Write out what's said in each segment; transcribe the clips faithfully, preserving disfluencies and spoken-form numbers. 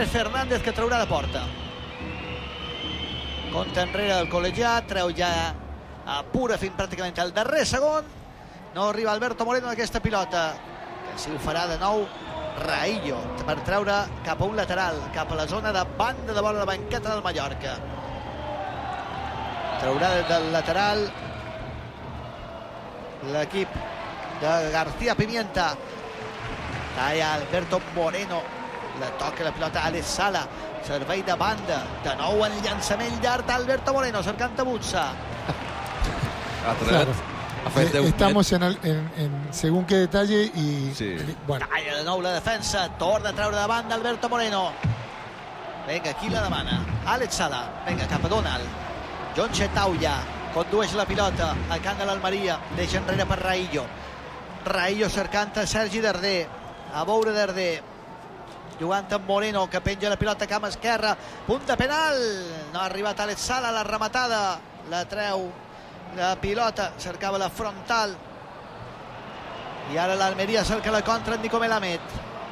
Andrés Fernández, que traurà de porta. Compte enrere del col·legiat, treu ja a pura fins pràcticament el darrer segon. No arriba Alberto Moreno en aquesta pilota, que si ho farà de nou Raillo, per treure cap a un lateral, cap a la zona de banda de vora de la banqueta del Mallorca. Traurà del lateral l'equip de García Pimienta. Talla Alberto Moreno, la toca la pilota Alex Sala, servei de banda, de nou en llançament llarg d'Alberto Moreno, cercant a Butsa. Claro. Eh, estamos en, el, en, en según qué detalle y sí. Bueno. Talla de nou la defensa, torna a treure de banda Alberto Moreno. Vinga, qui la demana? Alex Sala, vinga, cap a Donald. John Chetauia condueix la pilota al camp de l'Almeria, deixa enrere per Raillo. Raillo cercant a Sergi Darder, a veure Darder, jugant amb Moreno, que penja la pilota camp esquerra, punt de penal. No ha arribat Alex Sala, la rematada la treu la pilota, cercava la frontal i ara l'Almeria cerca la contra en Nico Melamed.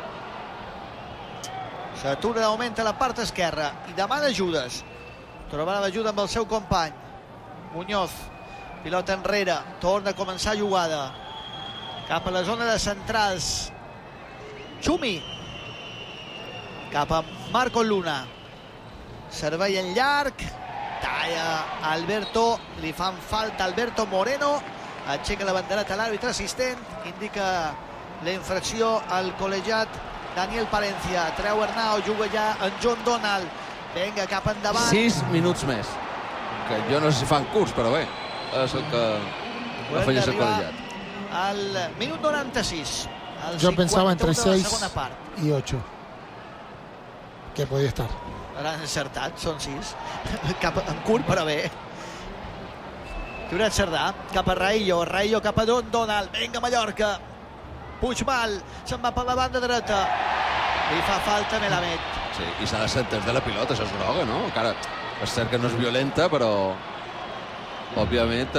S'atura de moment a la part esquerra i demana ajudes, trobarà l'ajuda amb el seu company Muñoz. Pilota enrere, torna a començar jugada cap a la zona de centrals. Chumi cap a Marco Luna, servei en llarg, talla Alberto, li fan falta Alberto Moreno, aixeca la bandereta a l'àrbitre assistent, indica la infracció al col·legiat Daniel Palencia. Treu Arnau, juga ja en John Donald, vinga cap endavant. Sis minuts més, que jo no sé si fan curs, però bé, és el que afegeix el col·legiat. Al minut noranta-sis, yo pensaba entre seis y ocho que podía estar. Ara han encertat, són sis. Cap en curt, però bé. Lloret Cerdà, cap a Raillo, Raillo cap a Don Donald, vinga Mallorca. Puigmal, se'n va per la banda dreta. Li fa falta Melamed. Sí, i s'ha de ser entès de la pilota, això és groga, no? Encara, és cert que no és violenta, però òbviament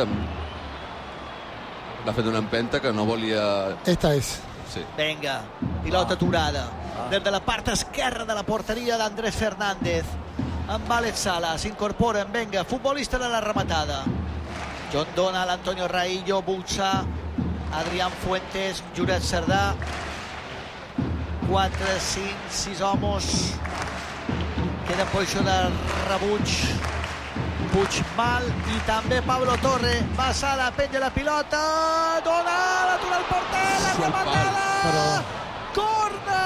l'ha fet una empenta que no volia... Esta és. Sí. Vinga, pilota aturada. Des de la part esquerra de la porteria d'Andrés Fernández, amb Alex Sala s'incorporen, vinga, futbolista de la rematada. John Donald, Antonio Raillo, Butsa, Adrián Fuentes, Lloret Cerdà. quatre, cinc, sis homes. Queda en posició de rebuig Puigmal i també Pablo Torre. Va Sala, penja la pilota, Donald, atura el porter, la rematada, corna!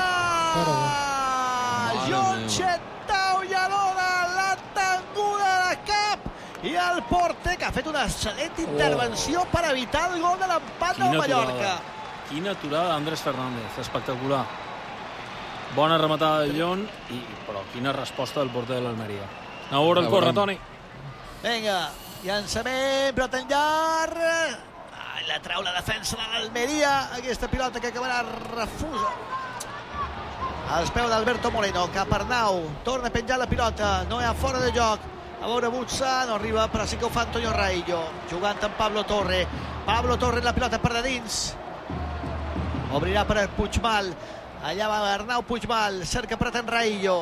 John Chetauia Donald, la tanguda de cap, i el porter, que ha fet una excel·lent intervenció per evitar el gol de l'empat del Mallorca. Quina aturada d'Andrés Fernández, espectacular. Bona rematada de John, i, però quina resposta del porter de l'Almeria. A veure el corre, Toni. Vinga, llançament, pilota en llarg. Ai, la treu la defensa de l'Almeria. Aquesta pilota que acabarà refusa. Als peus d'Alberto Moreno, cap a Arnau. Torna a penjar la pilota, no hi ha fora de joc. A veure Butsa, no arriba, però sí que ho fa Antonio Raillo. Jugant amb Pablo Torre. Pablo Torre, la pilota per de dins. Obrirà per Puigmal. Allà va Arnau Puigmal, cerca per en Raillo.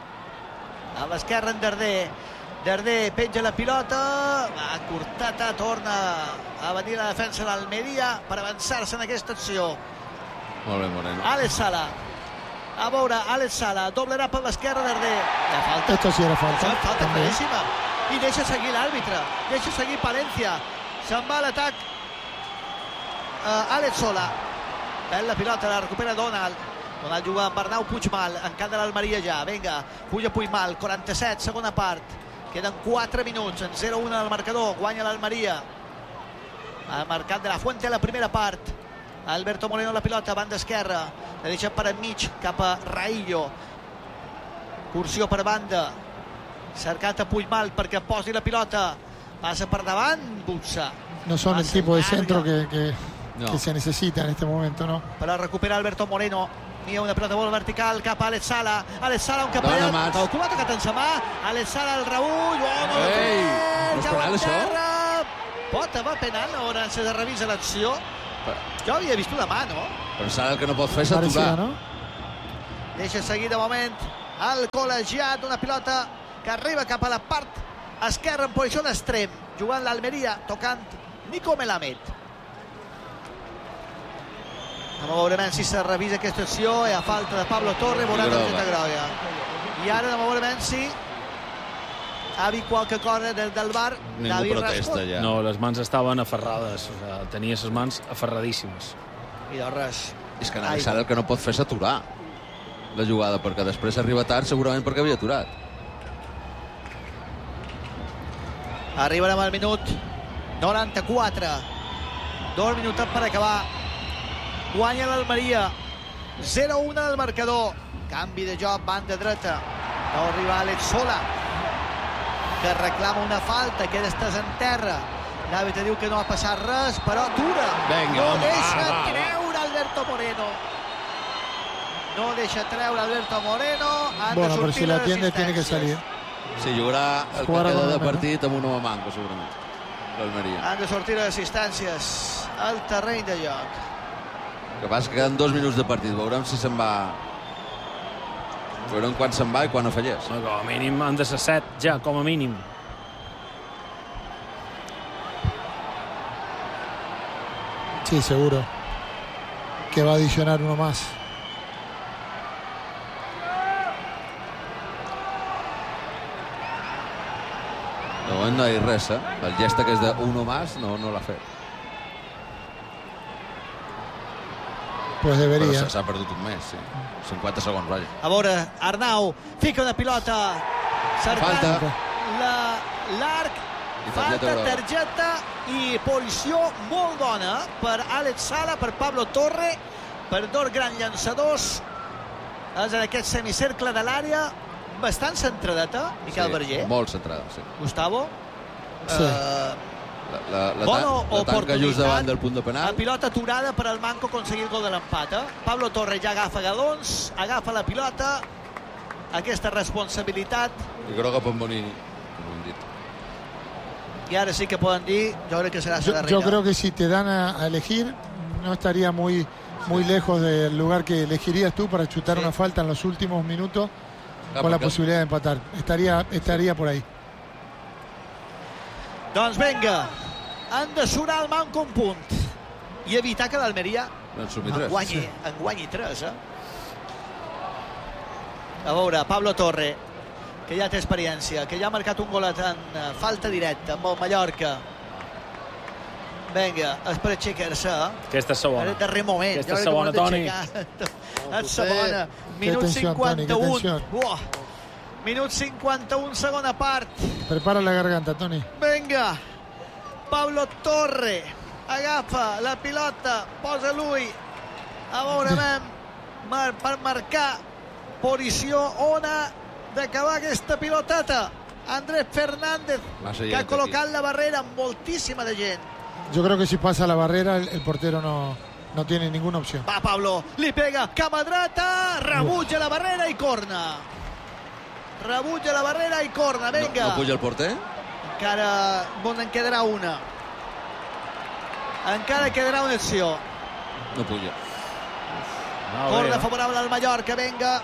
A l'esquerra en Darder. Darder penja la pilota, va curtata, torna a venir la defensa d'Almeria per avançar-se en aquesta acció. Molt bé, Moreno. Alex Sala, a veure, Alex Sala, doblarà per l'esquerra Darder. La falta. Esto sí era falta. Falta, falta claríssima. I deixa seguir l'àrbitre, deixa seguir Palencia. Se'n va a l'atac uh, Alex Sola. Bella pilota, la recupera Donald. Donald juga amb Arnau Puigmal, en camp de l'Almeria ja. Vinga, puja Puigmal, quaranta-set, segona part. Queden quatre minuts, en zero a un al marcador, guanya l'Almeria. Ha marcat de la Fuente a la primera part. Alberto Moreno la pilota, banda esquerra, la deixa per enmig, cap a Raillo. Cursió per banda, cercat a Puigmal perquè posi la pilota, passa per davant Butsa. No son el tipo de centro que, que, no. que se necesita en este momento, ¿no? Para recuperar Alberto Moreno. N'hi ha una pilota molt vertical cap a Alex Sala. Alex Sala, un capellat. No, com ha tocat en sa mà. Alex Sala, el rebull. Oh, no, Ei, no és penal, això? Pot haver penal, ara se revisa l'acció. Jo havia vist una mà, no? Però Sala el que no pot fer és aturar. No? Deixa seguir de moment el col·legiat, una pilota que arriba cap a la part esquerra en posició d'extrem, jugant l'Almeria, tocant Nico Melamed. Anem a veure si se revisa aquesta acció, hi ha falta de Pablo Torre, veurà targeta groga. I ara anem a veure si ha vist qualque cosa des del bar. Ningú protesta ja. No, les mans estaven aferrades, o sigui, tenia les mans aferradíssimes. I doncs res. És que Navi Sala el que no pot fer és aturar la jugada, perquè després arriba tard segurament perquè havia aturat. Arribarem al minut noranta-quatre. Dos minuts per acabar. Guanya l'Almeria. zero a un en el marcador. Canvi de joc, banda dreta. No arriba Alex Sola, que reclama una falta, que estàs en terra. L'àrbitre diu que no ha passat res, però atura. Venga, no home, deixa va, va, treure Alberto Moreno. No deixa treure Alberto Moreno. Han bueno, de pero si la atiende tiene que salir. Sí, jugarà el que queda de partit amb un home manco, segurament. L'Almeria. Han de sortir les assistències al terreny de joc. El que passa que queden dos minuts de partit. Veurem si se'n va... Veurem quan se'n va i quan no fallés. No, com a mínim han de ser set, ja, com a mínim. Sí, seguro. Que va a adicionar uno más. De moment no hi ha res, eh? El gest que és d'uno más no, no l'ha fet. Pues debería. Però s'ha perdut un mes, sí. cinquanta segons, vaja. A veure, Arnau fica una pilota cercant l'arc. Falta, targeta i posició molt bona per Alex Sala, per Pablo Torre, per dos grans llançadors. És en aquest semicercle de l'àrea, bastant centradeta, Miquel sí, Verger. Molt centrada, sí. Gustavo. Sí. Uh, La, la, la, bona la tanca just davant del punt de penal. La pilota aturada per al Manco aconseguir el gol de l'empat. Eh? Pablo Torre ja agafa galons, agafa la pilota. Aquesta responsabilitat. I groga per Bonini. Y ahora sí que pueden dir, yo creo que será yo, yo creo que si te dan a, a elegir, no estaría muy, muy sí. lejos del lugar que elegirías tú para chutar sí. una falta en los últimos minutos ah, con la posibilidad de empatar. Estaría, estaría por ahí. Doncs vinga, han de surar el Manco un punt i evitar que l'Almeria en guanyi, en guanyi tres. Eh? A veure, Pablo Torre, que ja té experiència, que ja ha marcat un golet en falta directa amb el Mallorca. Vinga, és per aixecar-se. Eh? Aquesta és segona. En el darrer moment. Aquesta és segona, Toni. És segona. Minut cinquanta-un. Uah. Minut cinquanta-un, segona part. Prepara la garganta, Toni. Vinga. Pablo Torre agafa la pilota, posa lui. A veure, mar per marcar posició on ha d'acabar aquesta piloteta. Andrés Fernández, que ha col·locat la barrera amb moltíssima de gent. Yo creo que si pasa la barrera, el, el portero no, no tiene ninguna opción. Va Pablo, li pega, cama dreta, rebutja la barrera i corna. Rebutja la barrera i corna, vinga. No, no puja el porter? Encara bon, en quedarà una. Encara quedarà una acció. No puja. No, corna favorable al Mallorca, vinga.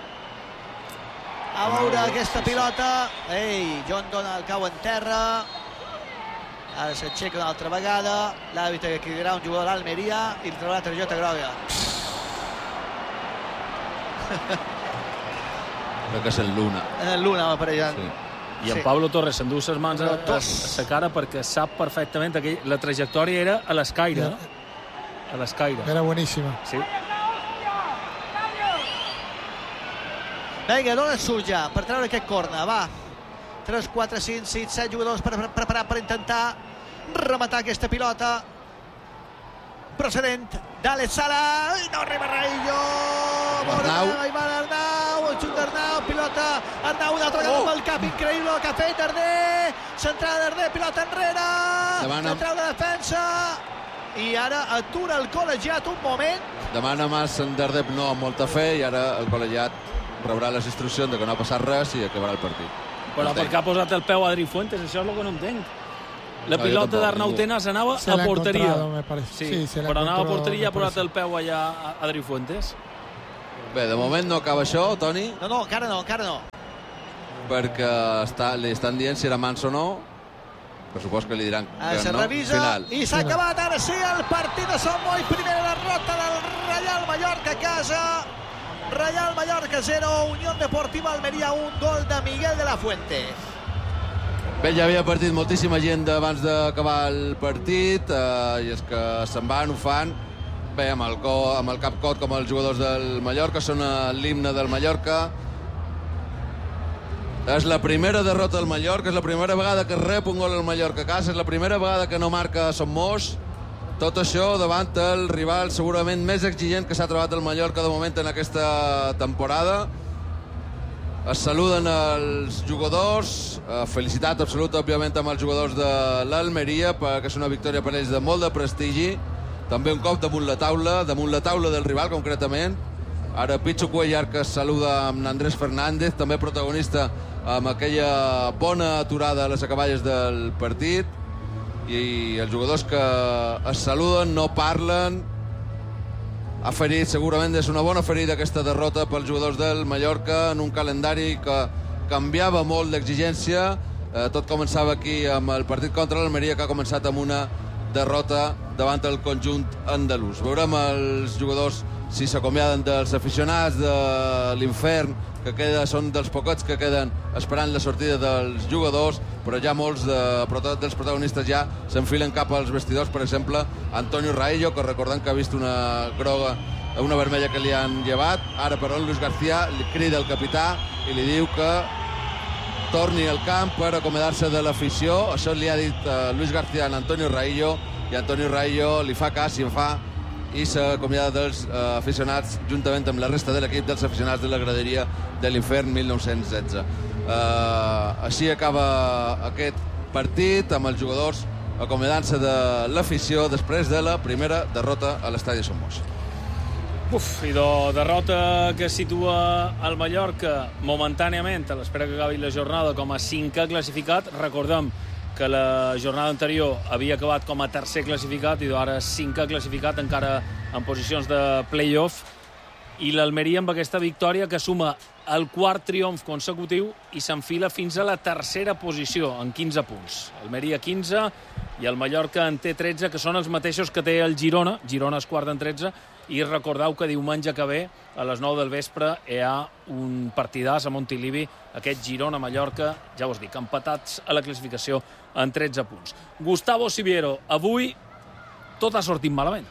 A veure no, aquesta sí, pilota. Sí. Ei, John Donald cau en terra. Ara s'aixeca una altra vegada. L'àrbitre que cridarà un jugador de l'Almeria i li trobarà targeta groga. Crec que és el Luna. El Luna m'apareix. Sí. I en sí. Pablo Torres s'endú les mans a, a, a la cara perquè sap perfectament que la trajectòria era a l'escaire. A l'escaire. Era boníssima. Sí. Vinga, d'on es surt ja per treure aquest corna, va. tres, quatre, cinc, sis, set jugadors per, per, preparats per intentar rematar aquesta pilota. Procedent d'Àlex Sala. I no arriba Raillo. Arnau. Arnau, el xut d'Arnau, pilota. Arnau una altra vegada amb el cap, increïble el que ha fet Darder. Centrada Darder, pilota enrere. Central de defensa. I ara atura el col·legiat un moment. Demana mas en Darder no amb molta fe i ara el col·legiat rebrà les instruccions de que no ha passat res i acabarà el partit. Però per què ha posat el peu a Adri Fuentes? Això és el que no entenc. La no, pilota d'Arnau Tenas anava a porteria. Me sí, sí, però anava a porteria i ha posat el peu allà a Adri Fuentes. Bé, de moment no acaba això, Toni. No, no, encara no, encara no. Perquè està, li estan dient si era mans o no. Per suposo que li diran que se no. revisa Final. i s'ha acabat ara sí el partit de Sant Boi. Primera derrota del Reial Mallorca a casa. Reial Mallorca zero, Unión Deportiva Almería un, gol de Miguel de la Fuente. Bé, ja havia partit moltíssima gent abans d'acabar el partit, eh, i és que se'n van, ho fan. Bé, amb el, co, amb el cap cot com els jugadors del Mallorca, són l'himne del Mallorca. És la primera derrota del Mallorca, és la primera vegada que rep un gol al Mallorca a casa, és la primera vegada que no marca a Somos. Tot això davant el rival segurament més exigent que s'ha trobat el Mallorca de moment en aquesta temporada. Es saluden els jugadors, felicitat absoluta, òbviament, amb els jugadors de l'Almeria, perquè és una victòria per ells de molt de prestigi. També un cop damunt la taula, damunt la taula del rival, concretament. Ara Pichu Cuellar, que es saluda amb Andrés Fernández, també protagonista amb aquella bona aturada a les acaballes del partit. I els jugadors que es saluden, no parlen. Ha ferit, segurament és una bona ferida aquesta derrota pels jugadors del Mallorca en un calendari que canviava molt l'exigència. Eh, tot començava aquí amb el partit contra l'Almeria, que ha començat amb una derrota davant el conjunt andalús. Veurem els jugadors si s'acomiaden dels aficionats de l'Infern, que queda, són dels poquets que queden esperant la sortida dels jugadors, però ja molts de, dels protagonistes ja s'enfilen cap als vestidors. Per exemple, Antonio Raillo, que recordem que ha vist una groga, una vermella que li han llevat. Ara, però, Luis García li crida el capità i li diu que torni al camp per acomiadar-se de l'afició. Això li ha dit uh, Luis García a Antonio Raillo, i Antonio Raillo li fa cas i en fa, i s'acomiada dels uh, aficionats juntament amb la resta de l'equip dels aficionats de la graderia de l'Infern mil nou-cents setze. Uh, així acaba aquest partit amb els jugadors acomiadant-se de l'afició després de la primera derrota a l'estadi Somos. Uf, i de derrota que situa el Mallorca momentàniament a l'espera que acabi la jornada com a cinquè classificat. Recordem que la jornada anterior havia acabat com a tercer classificat i ara cinquè classificat, encara en posicions de play-off. I l'Almeria amb aquesta victòria que suma el quart triomf consecutiu i s'enfila fins a la tercera posició en quinze punts. Almeria quinze i el Mallorca en té tretze, que són els mateixos que té el Girona. Girona és quart en tretze. I recordeu que diumenge que ve a les nou del vespre hi ha un partidàs a Montilivi, aquest Girona-Mallorca, ja us dic, empatats a la classificació en tretze punts. Gustavo Siviero, avui tot ha sortit malament.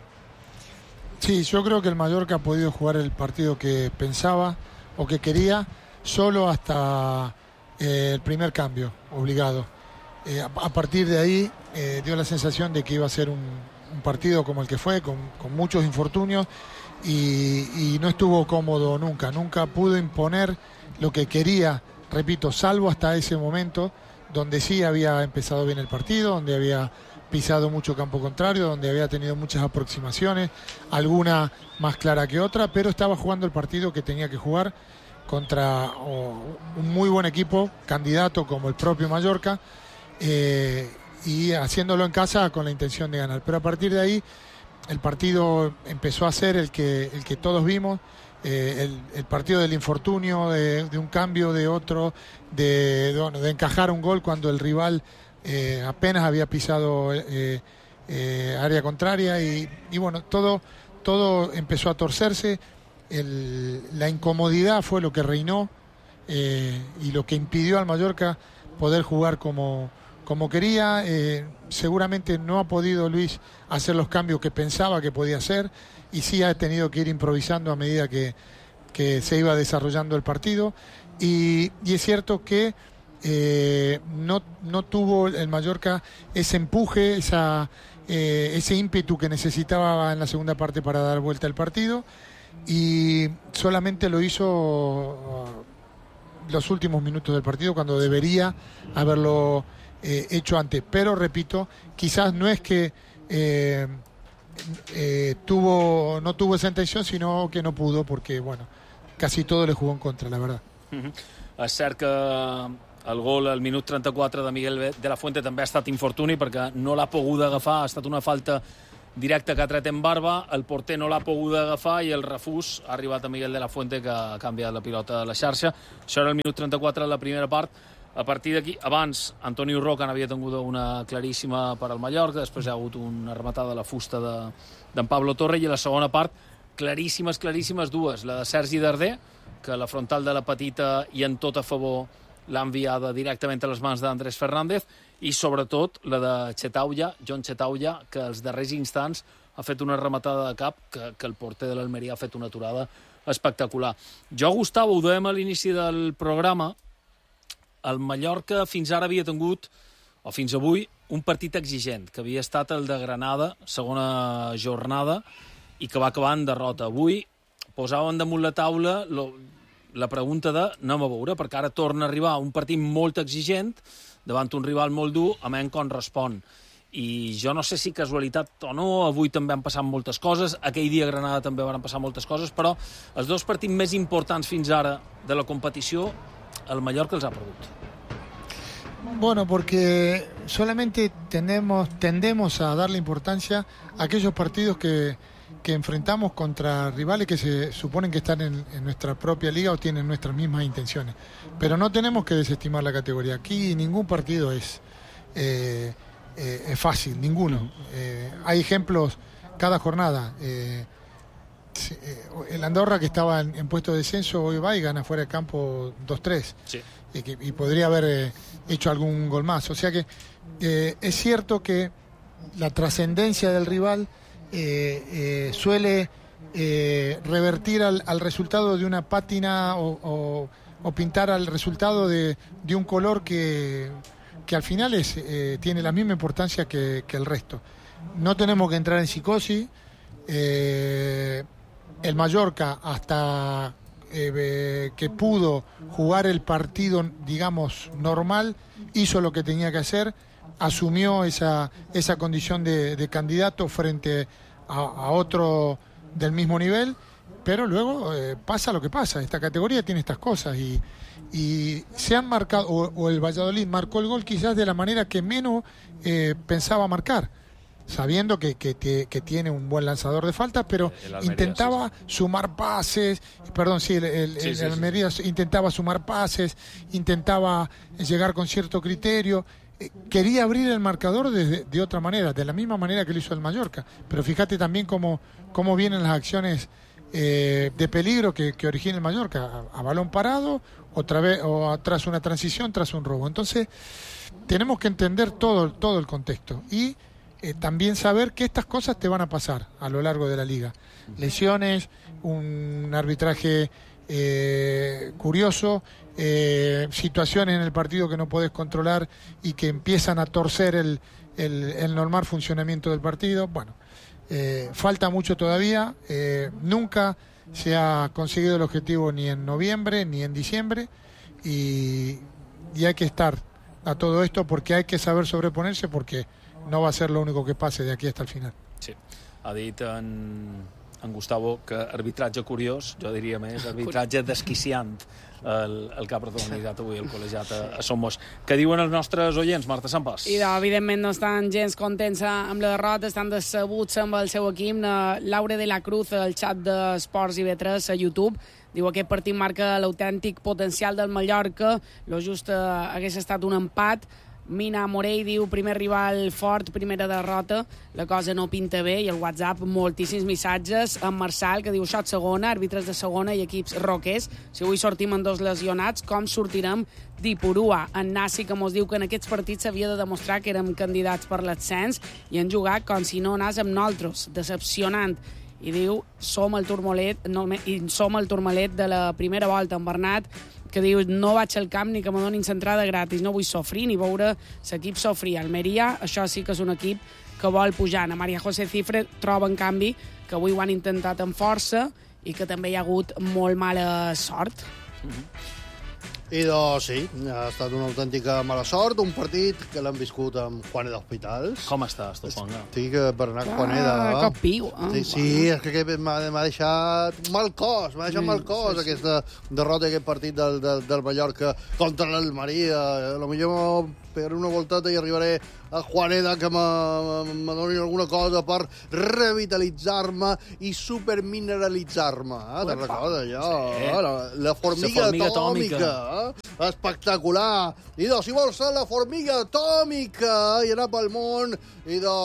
Sí, yo creo que el Mallorca ha podido jugar el partido que pensaba o que quería, solo hasta eh, el primer cambio obligado. Eh, a, a partir de ahí eh, dio la sensación de que iba a ser un, un partido como el que fue, con, con muchos infortunios, y, y no estuvo cómodo nunca. Nunca pudo imponer lo que quería, repito, salvo hasta ese momento, donde sí había empezado bien el partido, donde había pisado mucho campo contrario, donde había tenido muchas aproximaciones, alguna más clara que otra, pero estaba jugando el partido que tenía que jugar contra oh, un muy buen equipo, candidato como el propio Mallorca, eh, y haciéndolo en casa con la intención de ganar. Pero a partir de ahí el partido empezó a ser el que, el que todos vimos, eh, el, el partido del infortunio, de, de un cambio, de otro, de, de, bueno, de encajar un gol cuando el rival eh, apenas había pisado eh, eh, área contraria, y, y bueno, todo, todo empezó a torcerse. El, la incomodidad fue lo que reinó eh, y lo que impidió al Mallorca poder jugar como, como quería. Eh, seguramente no ha podido Luis hacer los cambios que pensaba que podía hacer, y sí ha tenido que ir improvisando a medida que, que se iba desarrollando el partido, y, y es cierto que eh, no, no tuvo el Mallorca ese empuje, esa, eh, ese ímpetu que necesitaba en la segunda parte para dar vuelta al partido, y solamente lo hizo uh, los últimos minutos del partido, cuando debería haberlo eh, hecho antes. Pero repito, quizás no es que eh, eh, tuvo no tuvo esa intención, sino que no pudo, porque bueno, casi todo le jugó en contra, la verdad. Mm-hmm. És cert que el gol al minut trenta-quatre de Miguel de la Fuente també ha estat infortuni, perquè no l'ha pogut agafar, ha estat una falta directe que ha tret en Barba, el porter no l'ha pogut agafar i el refús ha arribat a Miguel de la Fuente, que ha canviat la pilota a la xarxa. Això era el minut trenta-quatre de la primera part. A partir d'aquí, abans, Antonio Roca n'havia tingut una claríssima per al Mallorca, després hi ha hagut una rematada a la fusta d'en de, Pablo Torre, i a la segona part, claríssimes, claríssimes dues. La de Sergi Darder, que la frontal de la petita i en tot a favor l'ha enviada directament a les mans d'Andrés Fernández, i sobretot la de Chetauya, John Chetauya, que als darrers instants ha fet una rematada de cap que, que el porter de l'Almeria ha fet una aturada espectacular. Jo, Gustavo, ho dèiem a l'inici del programa, el Mallorca fins ara havia tingut, o fins avui, un partit exigent, que havia estat el de Granada, segona jornada, i que va acabar en derrota. Avui posaven damunt la taula lo, la pregunta de anem a veure, perquè ara torna a arribar un partit molt exigent, davant un rival molt dur, a menys com respon. I jo no sé si casualitat o no, avui també han passat moltes coses, aquell dia a Granada també van passar moltes coses, però els dos partits més importants fins ara de la competició, el Mallorca els ha perdut. Bueno, porque solamente tendemos, tendemos a darle importancia a aquellos partidos que, que enfrentamos contra rivales que se suponen que están en, en nuestra propia liga o tienen nuestras mismas intenciones. Pero no tenemos que desestimar la categoría. Aquí ningún partido es, eh, eh, es fácil, ninguno. Eh, hay ejemplos cada jornada. Eh, el Andorra, que estaba en, en puesto de descenso, hoy va y gana fuera de campo dos tres. Sí. Y, que, y podría haber eh, hecho algún gol más. O sea que eh, es cierto que la trascendencia del rival eh, eh, suele eh, revertir al, al resultado de una pátina o, o, o pintar al resultado de, de un color que, que al final es, eh, tiene la misma importancia que, que el resto. No tenemos que entrar en psicosis. Eh, el Mallorca, hasta eh, que pudo jugar el partido, digamos, normal, hizo lo que tenía que hacer, asumió esa, esa condición de, de candidato frente a, a otro del mismo nivel, pero luego eh, pasa lo que pasa. Esta categoría tiene estas cosas y, y se han marcado, o, o el Valladolid marcó el gol quizás de la manera que menos eh, pensaba marcar, sabiendo que, que, que tiene un buen lanzador de faltas, pero Almería, intentaba sí, sí. sumar pases, perdón, sí, el, el, sí, el sí, Almería sí. intentaba sumar pases, intentaba llegar con cierto criterio, eh, quería abrir el marcador de, de otra manera, de la misma manera que lo hizo el Mallorca, pero fíjate también cómo, cómo vienen las acciones eh, de peligro que, que origina el Mallorca, a, a balón parado, otra vez, o tras una transición, tras un robo. Entonces, tenemos que entender todo, todo el contexto y Eh, también saber que estas cosas te van a pasar a lo largo de la liga. Lesiones, un arbitraje eh, curioso, eh, situaciones en el partido que no podés controlar y que empiezan a torcer el, el, el normal funcionamiento del partido. Bueno, eh, falta mucho todavía. Eh, nunca se ha conseguido el objetivo ni en noviembre ni en diciembre y, y hay que estar a todo esto porque hay que saber sobreponerse, porque no va a ser lo único que pase de aquí hasta el final. Sí, ha dit en, en Gustavo que arbitratge curiós, jo diria més, arbitratge desquiciant el, el que ha protagonitzat avui el col·legiat a, a Somos. Què diuen els nostres oients, Marta Sampàs? I evidentment no estan gens contents amb la derrota, estan decebuts amb el seu equip. Laura de la Cruz, al xat d'Esports i B tres a YouTube, diu: aquest partit marca l'autèntic potencial del Mallorca, lo just eh, hagués estat un empat. Mina Morell diu: primer rival fort, primera derrota, la cosa no pinta bé. I el WhatsApp moltíssims missatges. En Marçal, que diu: xot segona, àrbitres de segona i equips roquers, si avui sortim amb dos lesionats, com sortirem d'Ipurua? En Nassi, que mos diu que en aquests partits s'havia de demostrar que érem candidats per l'ascens i han jugat com si no anàs amb nosaltres, decepcionant. I diu: som el turmalet, no, i som el turmalet de la primera volta. En Bernat, que diu: no vaig al camp ni que me donin centrada gratis, no vull sofrir ni veure l'equip sofrir. Almeria, això sí que és un equip que vol pujar. A Maria José Cifre troba, en canvi, que avui ho han intentat amb força i que també hi ha hagut molt mala sort. Mm-hmm. I doncs sí, ha estat una autèntica mala sort, un partit que l'han viscut amb Juaneda Hospitals. Com estàs, tu, Juaneda? Estic Bernat Juaneda. Ah, cop piu. Ah, sí, sí, és que m'ha deixat mal cos, m'ha deixat sí, mal cos sí, sí. aquesta derrota, aquest partit del, del, del Mallorca contra l'Almeria. A lo millor per una voltata i arribaré a Juaneda que me doni alguna cosa per revitalitzar-me i supermineralitzar-me. Eh? Te'n recordes, allò? Sí. La, la formiga, la formiga atòmica. atòmica. Eh? Espectacular. I doncs, si vols ser la formiga atòmica i anar pel món i de...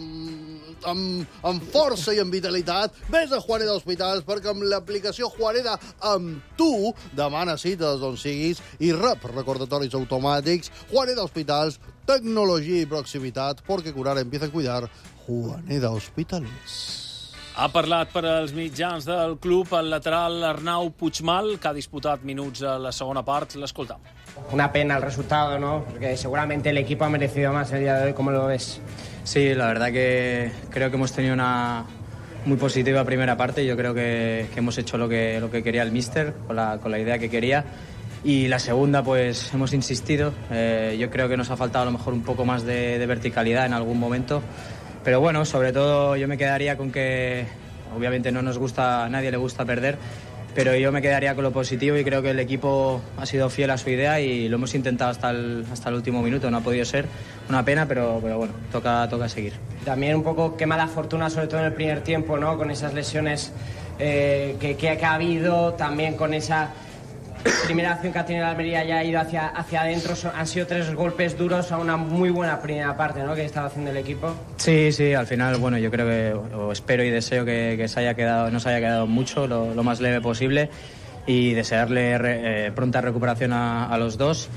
Amb, amb força i amb vitalitat, vés a Juaneda Hospitals, perquè amb l'aplicació Juaneda amb tu demana cites on siguis i rep recordatoris automàtics. Juaneda Hospitals, tecnologia i proximitat, perquè curar empieza a cuidar. Juaneda Hospitals. Ha parlat per als mitjans del club el lateral Arnau Puigmal, que ha disputat minuts a la segona part. L'escoltam. Una pena el resultado, ¿no? Porque seguramente el equipo ha merecido más el día de hoy. ¿Cómo lo ves? Sí, la verdad que creo que hemos tenido una muy positiva primera parte. Yo creo que, que hemos hecho lo que, lo que quería el míster, con la, con la idea que quería. Y la segunda, pues hemos insistido. Eh, yo creo que nos ha faltado a lo mejor un poco más de, de verticalidad en algún momento. Pero bueno, sobre todo yo me quedaría con que obviamente no nos gusta, a nadie le gusta perder, pero yo me quedaría con lo positivo y creo que el equipo ha sido fiel a su idea y lo hemos intentado hasta el, hasta el último minuto. No ha podido ser, una pena, pero, pero bueno, toca, toca seguir. También un poco qué mala fortuna, sobre todo en el primer tiempo, ¿no? Con esas lesiones eh, que, que, que ha habido, también con esa primera acción que ha tenido la Almería ya ha ido hacia, hacia adentro. Han sido tres golpes duros a una muy buena primera parte, ¿no? Que estaba haciendo el equipo. Sí, sí, al final, bueno, yo creo que, o espero y deseo que, que se haya quedado, no se haya quedado mucho, lo, lo más leve posible, y desearle re, eh, pronta recuperación a, a los dos.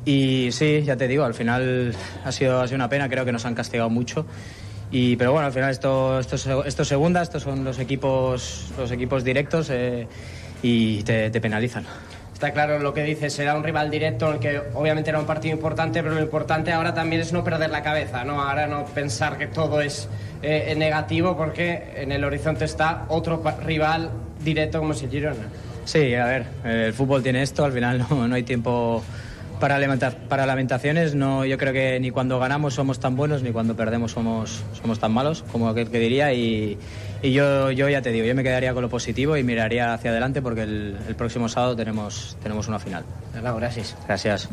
Y sí, ya te digo, al final ha sido, ha sido una pena, creo que nos han castigado mucho. Y, pero bueno, al final esto, esto, esto es segunda, estos son los equipos, los equipos directos eh, y te, te penalizan. Está claro lo que dices, será un rival directo en el que obviamente era un partido importante, pero lo importante ahora también es no perder la cabeza, ¿no? Ahora no pensar que todo es eh, negativo, porque en el horizonte está otro rival directo como es el Girona. Sí, a ver, el fútbol tiene esto, al final no, no hay tiempo para, lamentar, para lamentaciones. No, yo creo que ni cuando ganamos somos tan buenos, ni cuando perdemos somos, somos tan malos, como aquel que diría, y... Y yo, yo ya te digo, yo me quedaría con lo positivo y miraría hacia adelante, porque el, el próximo sábado tenemos, tenemos una final. Arnau, gràcies. Gràcies.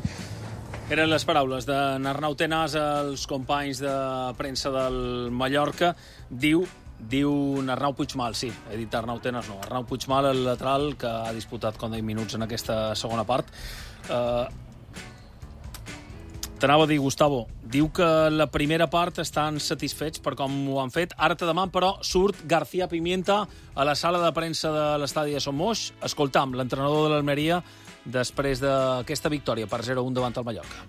Eren les paraules d'Arnau Tenas als companys de premsa del Mallorca. Diu, diu Arnau Puigmal, sí, he dit Arnau Tenas, no. Arnau Puigmal, el lateral, que ha disputat, com deia, minuts en aquesta segona part. Uh, T'anava a dir, Gustavo, diu que la primera part estan satisfets per com ho han fet. Ara te deman, però, surt García Pimienta a la sala de premsa de l'estadi de Son Moix. Escoltam, l'entrenador de l'Almeria després d'aquesta victòria per zero a un davant el Mallorca.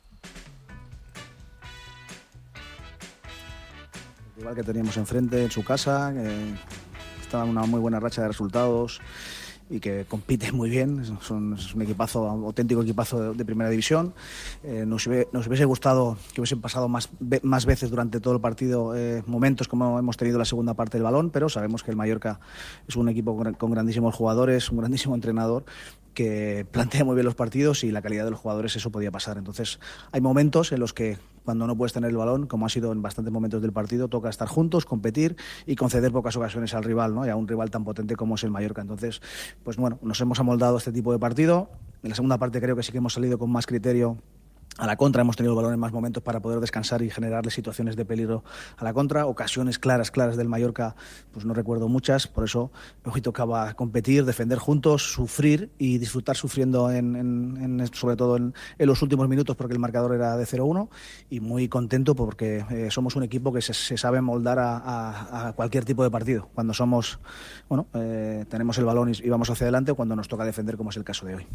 El rival que teníamos enfrente en su casa, que estaba en una muy buena racha de resultados y que compite muy bien, son, es un equipazo, un auténtico equipazo de, de primera división. Eh, nos, nos hubiese gustado que hubiesen pasado más, más veces durante todo el partido eh, momentos como hemos tenido en la segunda parte del balón, pero sabemos que el Mallorca es un equipo con, con grandísimos jugadores, un grandísimo entrenador que plantea muy bien los partidos, y la calidad de los jugadores eso podía pasar. Entonces hay momentos en los que cuando no puedes tener el balón, como ha sido en bastantes momentos del partido, toca estar juntos, competir y conceder pocas ocasiones al rival, ¿no? Y a un rival tan potente como es el Mallorca. Entonces, pues bueno, nos hemos amoldado a este tipo de partido. En la segunda parte creo que sí que hemos salido con más criterio a la contra, hemos tenido el balón en más momentos para poder descansar y generarle situaciones de peligro a la contra. Ocasiones claras, claras del Mallorca, pues no recuerdo muchas, por eso hoy tocaba competir, defender juntos, sufrir y disfrutar sufriendo, en, en, en, sobre todo en, en los últimos minutos, porque el marcador era de cero uno, y muy contento porque eh, somos un equipo que se, se sabe moldar a, a, a cualquier tipo de partido. Cuando somos, bueno, eh, tenemos el balón y, y vamos hacia adelante, o cuando nos toca defender, como es el caso de hoy.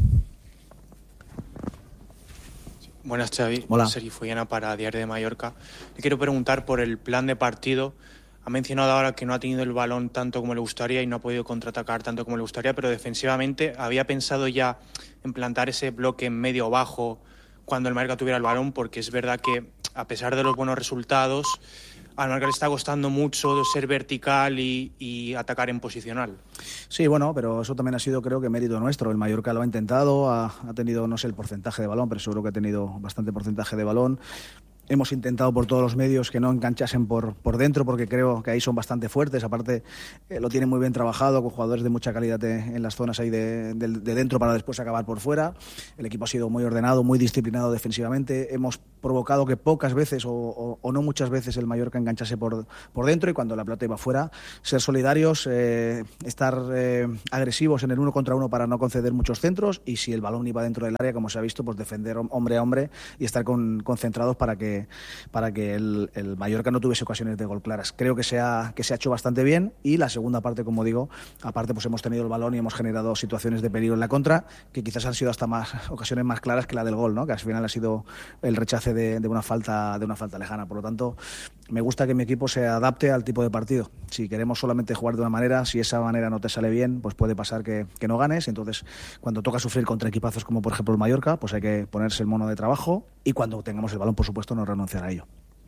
Buenas, Xavi. Hola. Sergi Follana para Diario de Mallorca. Le quiero preguntar por el plan de partido. Ha mencionado ahora que no ha tenido el balón tanto como le gustaría y no ha podido contraatacar tanto como le gustaría, pero defensivamente, ¿había pensado ya en plantar ese bloque medio bajo cuando el Mallorca tuviera el balón? Porque es verdad que, a pesar de los buenos resultados, al Mallorca le está costando mucho ser vertical y, y atacar en posicional. Sí, bueno, pero eso también ha sido, creo que, mérito nuestro. El Mallorca lo ha intentado, ha, ha tenido, no sé el porcentaje de balón, pero seguro que ha tenido bastante porcentaje de balón. Hemos intentado por todos los medios que no enganchasen por, por dentro, porque creo que ahí son bastante fuertes. Aparte, eh, lo tienen muy bien trabajado, con jugadores de mucha calidad de, en las zonas ahí de, de, de dentro para después acabar por fuera. El equipo ha sido muy ordenado, muy disciplinado defensivamente. Hemos provocado que pocas veces o, o, o no muchas veces el Mallorca enganchase por, por dentro, y cuando la pelota iba fuera, ser solidarios, eh, estar eh, agresivos en el uno contra uno para no conceder muchos centros, y si el balón iba dentro del área, como se ha visto, pues defender hombre a hombre y estar con, concentrados para que para que el, el Mallorca no tuviese ocasiones de gol claras. Creo que se, ha, que se ha hecho bastante bien, y la segunda parte, como digo, aparte pues hemos tenido el balón y hemos generado situaciones de peligro en la contra, que quizás han sido hasta más ocasiones más claras que la del gol, ¿no? Que al final ha sido el rechace de, de una falta de una falta lejana. Por lo tanto, me gusta que mi equipo se adapte al tipo de partido. Si queremos solamente jugar de una manera, si esa manera no te sale bien, pues puede pasar que, que no ganes. Entonces, cuando toca sufrir contra equipazos como por ejemplo el Mallorca, pues hay que ponerse el mono de trabajo, y cuando tengamos el balón, por supuesto, no renunciar a ello.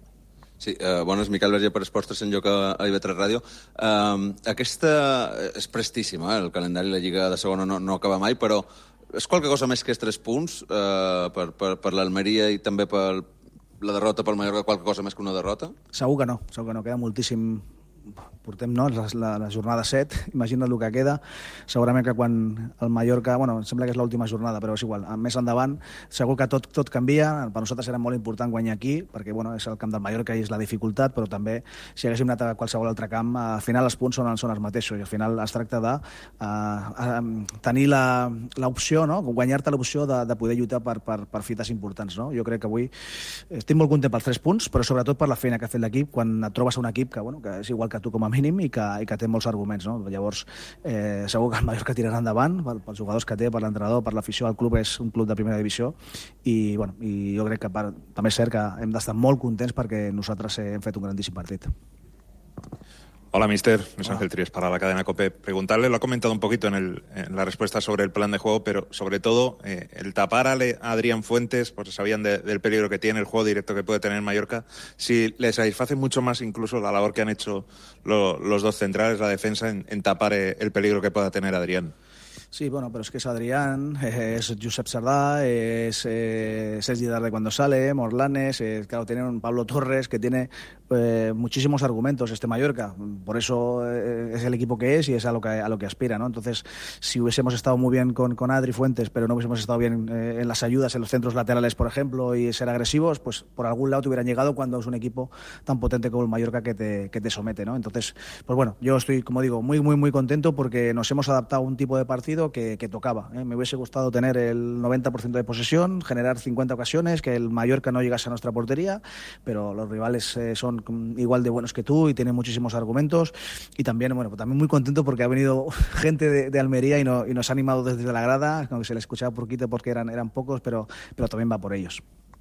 Sí, uh, bones, Miquel Verger per Esports tres en lloc a, a I V tres Ràdio. Uh, aquesta és prestíssima, eh? El calendari de la Lliga de segona no, no acaba mai, però és qualque cosa més que els tres punts uh, per, per, per l'Almeria i també per la derrota pel Mallorca, qualque cosa més que una derrota? Segur que no, segur que no, queda moltíssim. Portem, no, la, la, la jornada set, imagina't el que queda. Segurament que quan el Mallorca, bueno, em sembla que és l'última jornada, però és igual, més endavant segur que tot, tot canvia. Per nosaltres serà molt important guanyar aquí, perquè bueno, és el camp del Mallorca i és la dificultat, però també si haguéssim anat a qualsevol altre camp, al final els punts són, són els mateixos, i al final es tracta de uh, tenir l'opció, no? Guanyar-te l'opció de, de poder lluitar per, per, per fites importants, no? Jo crec que avui estic molt content pels tres punts, però sobretot per la feina que ha fet l'equip, quan et trobes un equip que, bueno, que és igual que tu com a mínim i que, i que té molts arguments, no? Llavors, eh, segur que el Mallorca tirarà endavant pels jugadors que té, per l'entrenador, per l'afició. El club és un club de primera divisió, i, bueno, i jo crec que per, també és cert que hem d'estar molt contents perquè nosaltres hem fet un grandíssim partit. Hola, mister. Es Ángel Tries para la cadena COPE. Preguntarle, lo ha comentado un poquito en, el, en la respuesta sobre el plan de juego, pero sobre todo eh, el tapar a, a Adrián Fuentes, pues sabían de, del peligro que tiene, el juego directo que puede tener Mallorca, si le satisface mucho más incluso la labor que han hecho lo, los dos centrales, la defensa, en, en tapar eh, el peligro que pueda tener Adrián. Sí, bueno, pero es que es Adrián, es Josep Sardá, es eh, Sergi Darder cuando sale, Morlanes, eh, claro, tiene un Pablo Torres que tiene eh, muchísimos argumentos este Mallorca, por eso eh, es el equipo que es y es a lo que, a lo que aspira, ¿no? Entonces, si hubiésemos estado muy bien con, con Adri Fuentes, pero no hubiésemos estado bien eh, en las ayudas, en los centros laterales, por ejemplo, y ser agresivos, pues por algún lado te hubieran llegado cuando es un equipo tan potente como el Mallorca que te, que te somete, ¿no? Entonces, pues bueno, yo estoy, como digo, muy, muy, muy contento porque nos hemos adaptado a un tipo de partido Que, que tocaba. ¿eh? Me hubiese gustado tener el noventa por ciento de posesión, generar cincuenta ocasiones, que el Mallorca no llegase a nuestra portería, pero los rivales eh, son igual de buenos que tú y tienen muchísimos argumentos. Y también, bueno, pues también muy contento porque ha venido gente de, de Almería y, no, y nos ha animado desde la grada, aunque se le escuchaba poquito porque eran, eran pocos, pero, pero también va por ellos.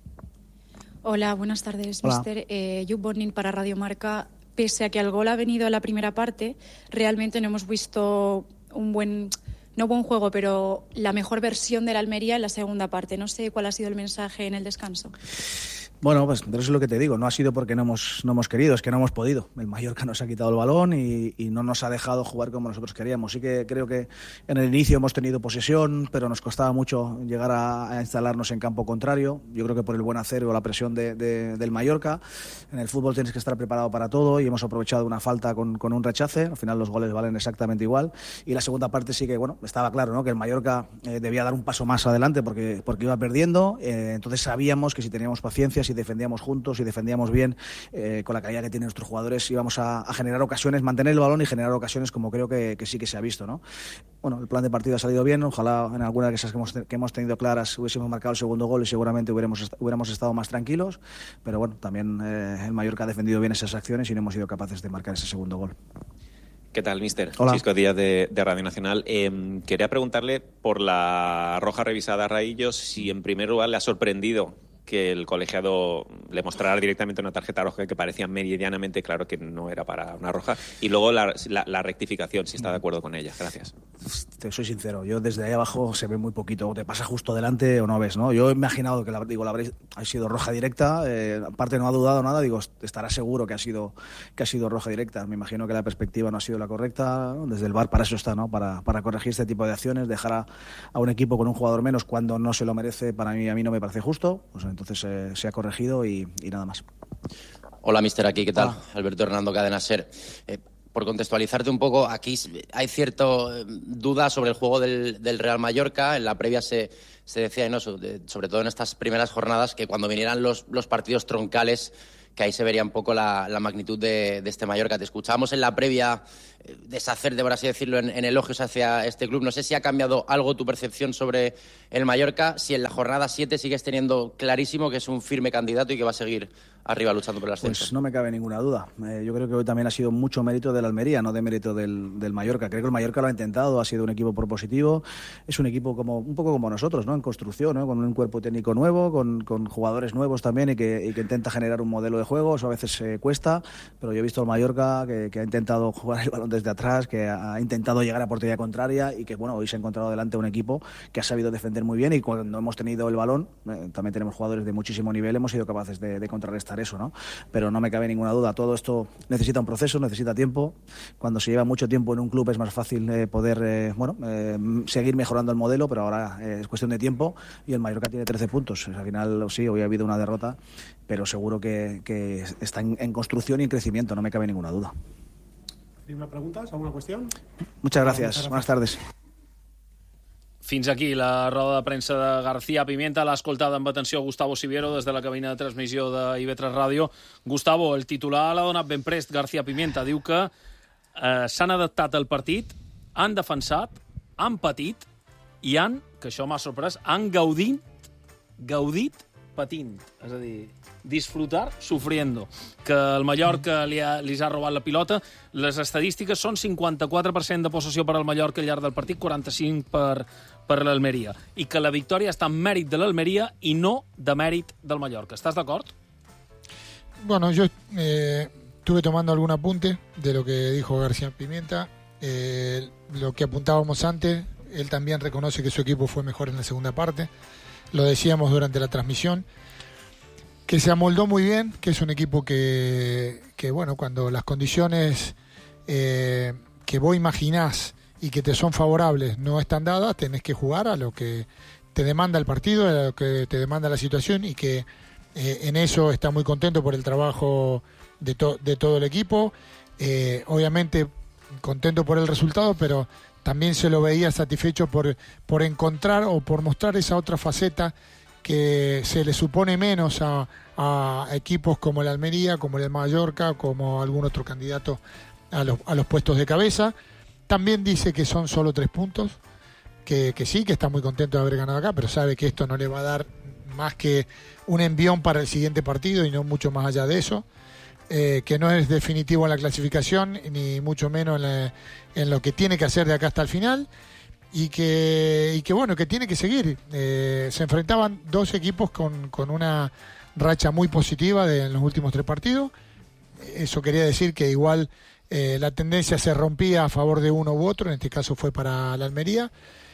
Hola, buenas tardes, Hola. mister. Eh, Jup Bonnin para Radio Marca. Pese a que el gol ha venido a la primera parte, realmente no hemos visto un buen... No buen juego, pero la mejor versión de la Almería en la segunda parte. No sé cuál ha sido el mensaje en el descanso. Bueno, pues pero eso es lo que te digo, no ha sido porque no hemos, no hemos querido, es que no hemos podido. El Mallorca nos ha quitado el balón y, y no nos ha dejado jugar como nosotros queríamos. Sí que creo que en el inicio hemos tenido posesión, pero nos costaba mucho llegar a, a instalarnos en campo contrario. Yo creo que por el buen hacer o la presión de, de, del Mallorca. En el fútbol tienes que estar preparado para todo y hemos aprovechado una falta con, con un rechace. Al final los goles valen exactamente igual. Y la segunda parte sí que, bueno, estaba claro, ¿no? Que el Mallorca eh, debía dar un paso más adelante porque, porque iba perdiendo. Eh, entonces sabíamos que si teníamos paciencia, si defendíamos juntos y defendíamos bien eh, con la calidad que tienen nuestros jugadores íbamos a, a generar ocasiones, mantener el balón y generar ocasiones como creo que, que sí que se ha visto, ¿no? Bueno, el plan de partido ha salido bien, ojalá en alguna de esas que hemos, que hemos tenido claras hubiésemos marcado el segundo gol y seguramente hubiéramos, hubiéramos estado más tranquilos, pero bueno, también eh, el Mallorca ha defendido bien esas acciones y no hemos sido capaces de marcar ese segundo gol. ¿Qué tal, mister? Hola. Francisco Díaz de, de Radio Nacional. Eh, quería preguntarle por la roja revisada a Raillos, si en primer lugar le ha sorprendido que el colegiado le mostrara directamente una tarjeta roja que parecía meridianamente claro que no era para una roja, y luego la, la, la rectificación, si está de acuerdo con ella. Gracias. Te soy sincero, yo desde ahí abajo se ve muy poquito, o te pasa justo delante o no ves, ¿no? Yo he imaginado que la, digo, la habréis, ha sido roja directa, eh, aparte no ha dudado nada, digo, estará seguro que ha sido que ha sido roja directa. Me imagino que la perspectiva no ha sido la correcta, ¿no? Desde el V A R para eso está, ¿no? Para, para corregir este tipo de acciones, dejar a, a un equipo con un jugador menos cuando no se lo merece, para mí a mí no me parece justo. Pues entonces eh, se ha corregido y, y nada más. Hola, mister, aquí, ¿qué tal? Hola. Alberto Hernando, Cadena SER. Eh, por contextualizarte un poco, aquí hay cierta duda sobre el juego del, del Real Mallorca. En la previa se, se decía, ¿no?, sobre, sobre todo en estas primeras jornadas, que cuando vinieran los, los partidos troncales, que ahí se vería un poco la, la magnitud de, de este Mallorca. Te escuchábamos en la previa eh, deshacerte, por así decirlo, en, en elogios hacia este club. No sé si ha cambiado algo tu percepción sobre el Mallorca, si en la jornada siete sigues teniendo clarísimo que es un firme candidato y que va a seguir arriba luchando por el ascenso. Pues no me cabe ninguna duda. Eh, yo creo que hoy también ha sido mucho mérito del Almería, no de mérito del, del Mallorca. Creo que el Mallorca lo ha intentado, ha sido un equipo propositivo, es un equipo como un poco como nosotros, ¿no?, en construcción, ¿no?, con un cuerpo técnico nuevo, con, con jugadores nuevos también y que, y que intenta generar un modelo de juego. Eso a veces eh, cuesta, pero yo he visto al Mallorca que, que ha intentado jugar el balón desde atrás, que ha intentado llegar a portería contraria y que, bueno, hoy se ha encontrado delante un equipo que ha sabido defender muy bien, y cuando hemos tenido el balón, eh, también tenemos jugadores de muchísimo nivel, hemos sido capaces de, de contrarrestar eso, ¿no? Pero no me cabe ninguna duda, todo esto necesita un proceso, necesita tiempo. Cuando se lleva mucho tiempo en un club es más fácil eh, poder eh, bueno, eh, seguir mejorando el modelo, pero ahora eh, es cuestión de tiempo, y el Mallorca tiene trece puntos. Al final, sí, hoy ha habido una derrota, pero seguro que, que está en, en construcción y en crecimiento, no me cabe ninguna duda. ¿Alguna pregunta? ¿Alguna cuestión? Muchas gracias, no, buenas tardes. Fins aquí la roda de premsa de García Pimienta. L'ha escoltat amb atenció Gustavo Siviero des de la cabina de transmissió de I V tres Ràdio. Gustavo, el titular l'ha donat ben prest García Pimienta. Diu que eh, s'han adaptat al partit, han defensat, han patit i han, que això m'ha sorprès, han gaudit, gaudit patint. És a dir, disfrutar sufriendo. Que el Mallorca li ha, li ha robat la pilota. Les estadístiques són cinquanta-quatre per cent de possessió per al Mallorca al llarg del partit, quaranta-cinc per per l'Almeria, i que la victòria està en mèrit de l'Almeria i no de mèrit del Mallorca. ¿Estás de acuerdo? Bueno, yo eh, estuve tomando algún apunte de lo que dijo García Pimienta. Eh, lo que apuntábamos antes, él también reconoce que su equipo fue mejor en la segunda parte. Lo decíamos durante la transmisión, que se amoldó muy bien, que es un equipo que, que bueno, cuando las condiciones eh, que vos imaginás y que te son favorables no están dadas, tenés que jugar a lo que te demanda el partido, a lo que te demanda la situación, y que eh, en eso está muy contento por el trabajo de, to- de todo el equipo. Eh, obviamente contento por el resultado, pero también se lo veía satisfecho por, por encontrar o por mostrar esa otra faceta que se le supone menos a, a equipos como el Almería, como el Mallorca, como algún otro candidato a los, a los puestos de cabeza. También dice que son solo tres puntos, que, que sí, que está muy contento de haber ganado acá, pero sabe que esto no le va a dar más que un envión para el siguiente partido y no mucho más allá de eso, eh, que no es definitivo en la clasificación, ni mucho menos en, la, en lo que tiene que hacer de acá hasta el final, y que, y que bueno, que tiene que seguir. Eh, se enfrentaban dos equipos con, con una racha muy positiva de, en los últimos tres partidos. Eso quería decir que igual Eh, la tendencia se rompía a favor de uno u otro, en este caso fue para la Almería.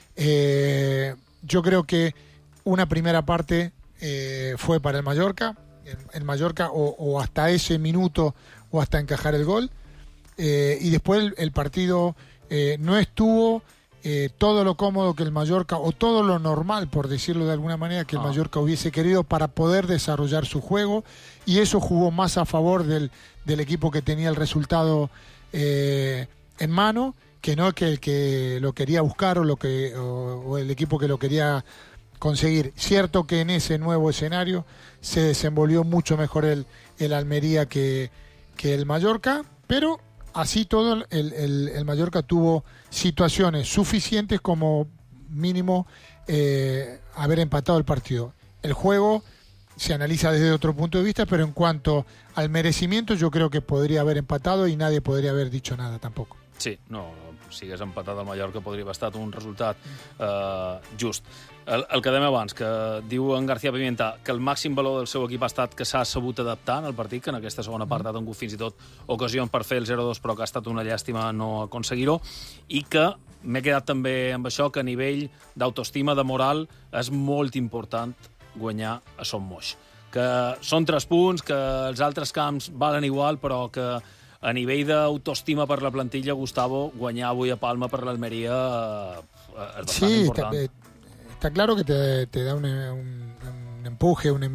Eh, yo creo que una primera parte eh, fue para el Mallorca, el, el Mallorca o, o hasta ese minuto o hasta encajar el gol, eh, y después el, el partido eh, no estuvo eh, todo lo cómodo que el Mallorca, o todo lo normal, por decirlo de alguna manera, que el Mallorca hubiese querido para poder desarrollar su juego, y eso jugó más a favor del, del equipo que tenía el resultado eh, en mano, que no que el que lo quería buscar o, lo que, o, o el equipo que lo quería conseguir. Cierto que en ese nuevo escenario se desenvolvió mucho mejor el, el Almería que, que el Mallorca, pero así todo el, el, el Mallorca tuvo situaciones suficientes como mínimo eh, haber empatado el partido. El juego se analiza desde otro punto de vista, pero en cuanto al merecimiento yo creo que podría haber empatado y nadie podría haber dicho nada tampoco. Sí, no, si hagués empatat el Mallorca podria haver estat un resultat eh, just. El, el que dèiem abans, que diu en García Pimienta que el màxim valor del seu equip ha estat que s'ha sabut adaptar en el partit, que en aquesta segona part ha tingut fins i tot ocasions per fer el zero dos, però que ha estat una llàstima no aconseguir-ho, i que m'he quedat també amb això, que a nivell d'autoestima, de moral, és molt important guanyar a Son Moix. Que són tres punts, que els altres camps valen igual, però que a nivell d'autoestima per la plantilla, Gustavo, guanyar avui a Palma per l'Almeria eh, és bastant sí, important. Está, está claro que te, te da un, un, un empuje, un,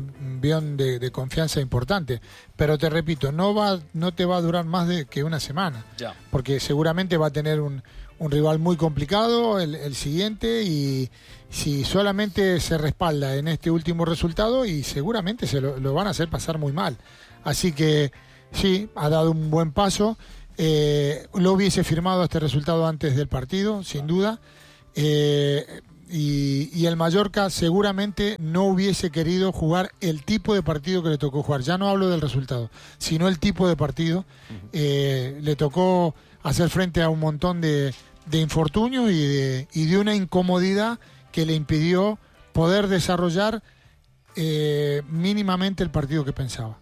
envión de, de confianza importante. Pero te repito, no va, no te va a durar más de que una semana. Ya. Porque seguramente va a tener un, un rival muy complicado el, el siguiente, y si solamente se respalda en este último resultado, y seguramente se lo, lo van a hacer pasar muy mal. Así que sí, ha dado un buen paso. Eh, lo hubiese firmado este resultado antes del partido, sin duda. Eh, y, y el Mallorca seguramente no hubiese querido jugar el tipo de partido que le tocó jugar. Ya no hablo del resultado, sino el tipo de partido. Uh-huh. Eh, le tocó hacer frente a un montón de, de infortunios y de, y de una incomodidad que le impidió poder desarrollar eh, mínimamente el partido que pensaba.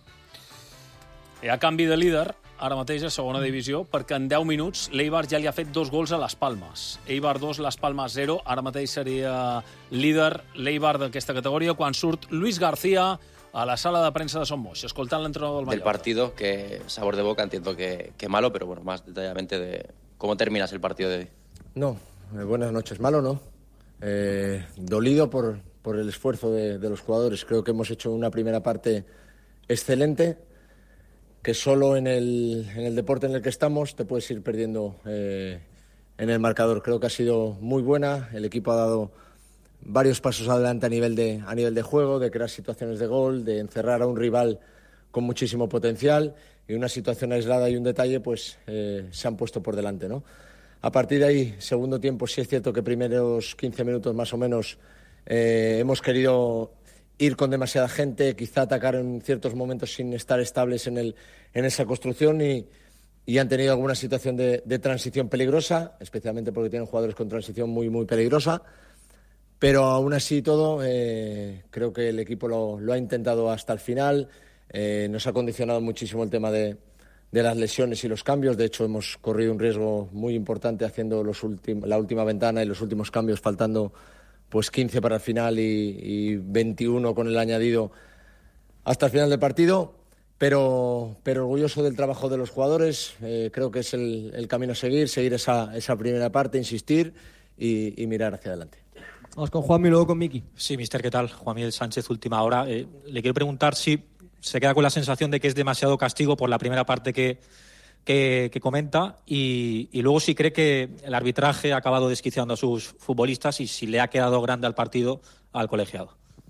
Hi ha canvi de líder ara mateix a segona divisió, perquè en deu minuts l'Eibar ja li ha fet dos gols a les Palmes. Eibar dos, les Palmes zero. Ara mateix seria líder l'Eibar d'aquesta categoria quan surt Luis García a la sala de premsa de Son Moix, escoltant l'entrenador del Mallorca. Del partido, que sabor de boca, entiendo que, que malo, pero bueno, más detalladamente de cómo terminas el partido de hoy. No, eh, buenas noches. Malo no. Eh, dolido por, por el esfuerzo de, de los jugadores. Creo que hemos hecho una primera parte excelente, que solo en el, en el deporte en el que estamos te puedes ir perdiendo eh, en el marcador. Creo que ha sido muy buena, el equipo ha dado varios pasos adelante a nivel de, a nivel de juego, de crear situaciones de gol, de encerrar a un rival con muchísimo potencial, y una situación aislada y un detalle pues eh, se han puesto por delante, ¿no? A partir de ahí, segundo tiempo, sí es cierto que primeros quince minutos más o menos eh, hemos querido ir con demasiada gente, quizá atacar en ciertos momentos sin estar estables en, el, en esa construcción, y, y han tenido alguna situación de, de transición peligrosa, especialmente porque tienen jugadores con transición muy, muy peligrosa, pero aún así todo, eh, creo que el equipo lo, lo ha intentado hasta el final. Eh, nos ha condicionado muchísimo el tema de, de las lesiones y los cambios. De hecho, hemos corrido un riesgo muy importante haciendo los ultim- la última ventana y los últimos cambios, faltando pues quince para el final y, y veintiuno con el añadido hasta el final del partido, pero, pero orgulloso del trabajo de los jugadores. Eh, creo que es el, el camino a seguir, seguir esa, esa primera parte, insistir y, y mirar hacia adelante. Vamos con Juanmi y luego con Miki. Sí, mister, ¿qué tal? Juan Miguel Sánchez, última hora. Eh, le quiero preguntar si se queda con la sensación de que es demasiado castigo por la primera parte que, que, que comenta, y, y luego si cree que el arbitraje ha acabado desquiciando a sus futbolistas y si le ha quedado grande al partido al colegiado.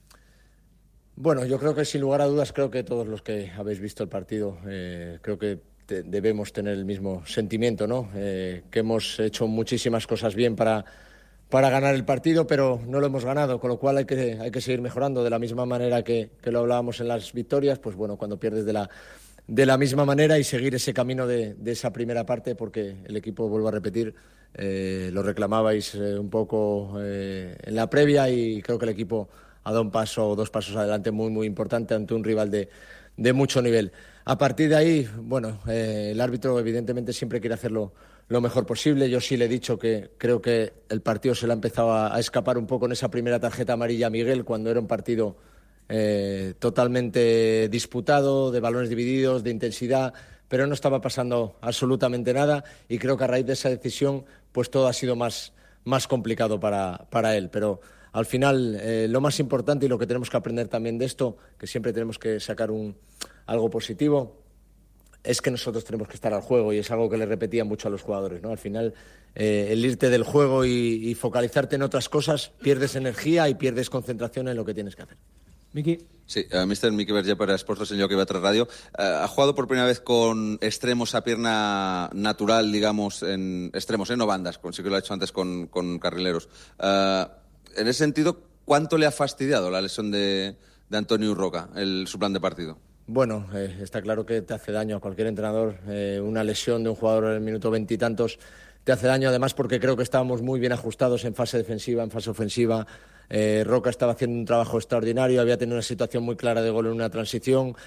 Bueno, yo creo que sin lugar a dudas, creo que todos los que habéis visto el partido, eh, creo que te, debemos tener el mismo sentimiento, ¿no? Eh, que hemos hecho muchísimas cosas bien para, para ganar el partido, pero no lo hemos ganado, con lo cual hay que, hay que seguir mejorando. De la misma manera que, que lo hablábamos en las victorias, pues bueno, cuando pierdes de la, de la misma manera, y seguir ese camino de, de esa primera parte, porque el equipo, vuelvo a repetir, eh, lo reclamabais eh, un poco eh, en la previa, y creo que el equipo ha dado un paso o dos pasos adelante muy, muy importante ante un rival de, de mucho nivel. A partir de ahí, bueno, eh, el árbitro evidentemente siempre quiere hacerlo lo mejor posible. Yo sí le he dicho que creo que el partido se le ha empezado a, a escapar un poco en esa primera tarjeta amarilla a Miguel, cuando era un partido eh, totalmente disputado, de balones divididos, de intensidad, pero no estaba pasando absolutamente nada, y creo que a raíz de esa decisión pues todo ha sido más, más complicado para, para él. Pero al final, eh, lo más importante y lo que tenemos que aprender también de esto, que siempre tenemos que sacar un, algo positivo, es que nosotros tenemos que estar al juego, y es algo que le repetía mucho a los jugadores, ¿no? Al final, eh, el irte del juego y, y focalizarte en otras cosas, pierdes energía y pierdes concentración en lo que tienes que hacer. Miki. Sí, uh, mister Miki Verge para Sports dos Señor que va a Radio. Uh, ha jugado por primera vez con extremos a pierna natural, digamos, en extremos, ¿eh? No bandas, sí que lo ha hecho antes con, con carrileros. Uh, En ese sentido, ¿cuánto le ha fastidiado la lesión de, de Antonio Urroca, el, su plan de partido? Bueno, eh, está claro que te hace daño a cualquier entrenador. Eh, una lesión de un jugador en el minuto veintitantos te hace daño, además porque creo que estábamos muy bien ajustados en fase defensiva, en fase ofensiva. Eh, Roca estaba haciendo un trabajo extraordinario, había tenido una situación muy clara de gol en una transición.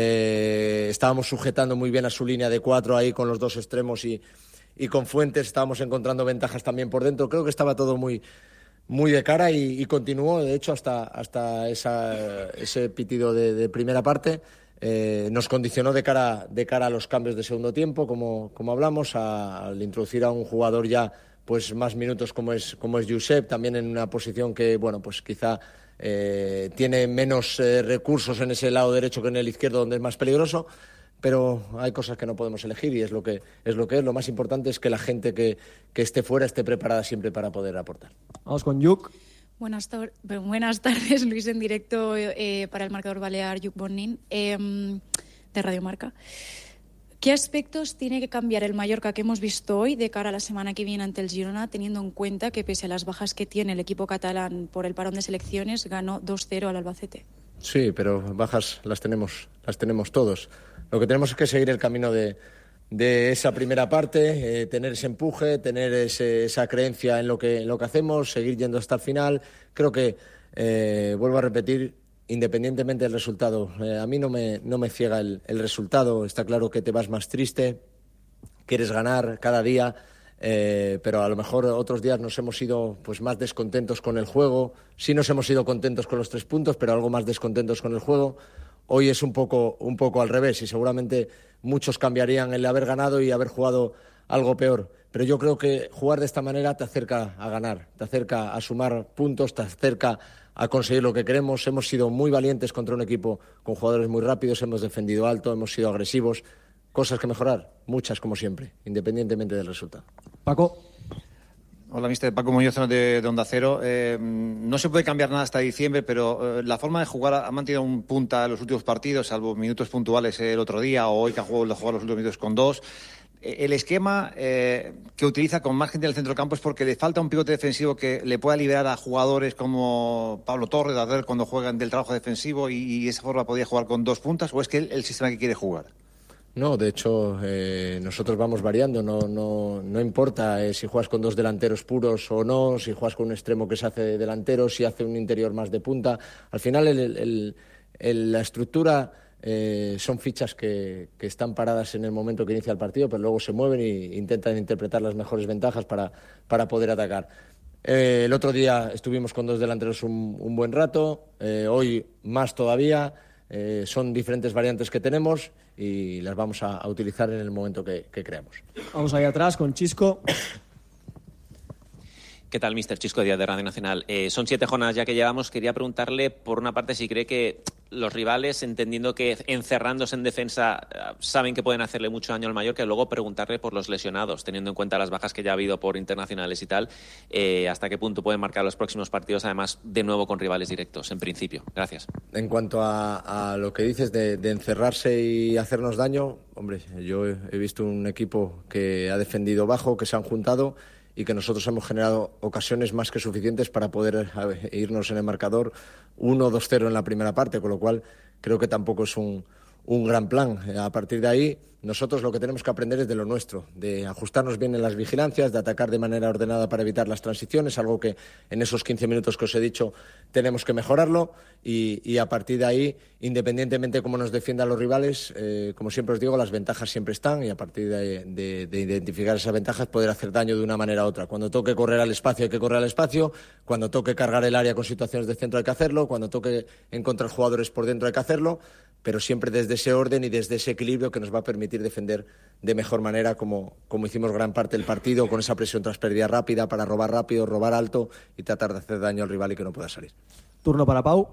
Eh, estábamos sujetando muy bien a su línea de cuatro ahí con los dos extremos, y, y con Fuentes estábamos encontrando ventajas también por dentro. Creo que estaba todo muy... muy de cara, y, y continuó, de hecho, hasta, hasta esa, ese pitido de, de primera parte. Eh, nos condicionó de cara, de cara a los cambios de segundo tiempo, como, como hablamos, a, al introducir a un jugador ya pues más minutos como es, como es Josep, también en una posición que, bueno, pues quizá eh, tiene menos eh, recursos en ese lado derecho que en el izquierdo, donde es más peligroso, pero hay cosas que no podemos elegir y es lo que es. Lo, que es. Lo más importante es que la gente que, que esté fuera esté preparada siempre para poder aportar. Vamos con Yuk. Buenas, buenas tardes, Luis, en directo eh, para el marcador balear Yuk Bonin, eh, de Radio Marca. ¿Qué aspectos tiene que cambiar el Mallorca que hemos visto hoy de cara a la semana que viene ante el Girona, teniendo en cuenta que pese a las bajas que tiene el equipo catalán por el parón de selecciones, ganó dos cero al Albacete? Sí, pero bajas las tenemos, las tenemos todos. Lo que tenemos es que seguir el camino de, de esa primera parte, eh, tener ese empuje, tener ese, esa creencia en lo que, en lo que hacemos, seguir yendo hasta el final. Creo que, eh, vuelvo a repetir, independientemente del resultado, eh, a mí no me, no me ciega el, el resultado. Está claro que te vas más triste, quieres ganar cada día, eh, pero a lo mejor otros días nos hemos ido pues, más descontentos con el juego. Sí nos hemos ido contentos con los tres puntos, pero algo más descontentos con el juego. Hoy es un poco, un poco al revés y seguramente muchos cambiarían el haber ganado y haber jugado algo peor. Pero yo creo que jugar de esta manera te acerca a ganar, te acerca a sumar puntos, te acerca a conseguir lo que queremos. Hemos sido muy valientes contra un equipo con jugadores muy rápidos, hemos defendido alto, hemos sido agresivos. Cosas que mejorar, muchas como siempre, independientemente del resultado. Paco. Hola, mister Paco Muñoz de, de Onda Cero. Eh, no se puede cambiar nada hasta diciembre, pero eh, la forma de jugar ha mantenido un punta en los últimos partidos, salvo minutos puntuales el otro día o hoy que ha jugado, jugado los últimos minutos con dos. El esquema eh, que utiliza con más gente en el centro del campo es porque le falta un pivote defensivo que le pueda liberar a jugadores como Pablo Torres, Darder, cuando juegan del trabajo defensivo y, y esa forma podría jugar con dos puntas, ¿o es que el, el sistema que quiere jugar? No, de hecho, eh, nosotros vamos variando, no, no, no importa eh, si juegas con dos delanteros puros o no, si juegas con un extremo que se hace de delantero, si hace un interior más de punta. Al final, el, el, el, la estructura eh, son fichas que, que están paradas en el momento que inicia el partido, pero luego se mueven e intentan interpretar las mejores ventajas para, para poder atacar. Eh, el otro día estuvimos con dos delanteros un, un buen rato, eh, hoy más todavía. Eh, son diferentes variantes que tenemos y las vamos a, a utilizar en el momento que, que creamos. Vamos ahí atrás con Chisco. ¿Qué tal, mister Chisco Díaz de Radio Nacional? Eh, son siete jornadas ya que llevamos. Quería preguntarle, por una parte, si cree que los rivales, entendiendo que encerrándose en defensa saben que pueden hacerle mucho daño al Mallorca, y luego preguntarle por los lesionados, teniendo en cuenta las bajas que ya ha habido por internacionales y tal, eh, hasta qué punto pueden marcar los próximos partidos, además, de nuevo con rivales directos, en principio. Gracias. En cuanto a, a lo que dices de, de encerrarse y hacernos daño, hombre, yo he, he visto un equipo que ha defendido bajo, que se han juntado y que nosotros hemos generado ocasiones más que suficientes para poder irnos en el marcador uno dos cero en la primera parte, con lo cual creo que tampoco es un, un gran plan. A partir de ahí, nosotros lo que tenemos que aprender es de lo nuestro, de ajustarnos bien en las vigilancias, de atacar de manera ordenada para evitar las transiciones, algo que en esos quince minutos que os he dicho tenemos que mejorarlo y, y a partir de ahí, independientemente de cómo nos defiendan los rivales, eh, como siempre os digo, las ventajas siempre están y a partir de, de, de identificar esas ventajas poder hacer daño de una manera u otra. Cuando toque correr al espacio hay que correr al espacio, cuando toque cargar el área con situaciones de centro hay que hacerlo, cuando toque encontrar jugadores por dentro hay que hacerlo, pero siempre desde ese orden y desde ese equilibrio que nos va a permitir defender de mejor manera, como, como hicimos gran parte del partido, con esa presión tras pérdida rápida para robar rápido, robar alto y tratar de hacer daño al rival y que no pueda salir. Turno para Pau.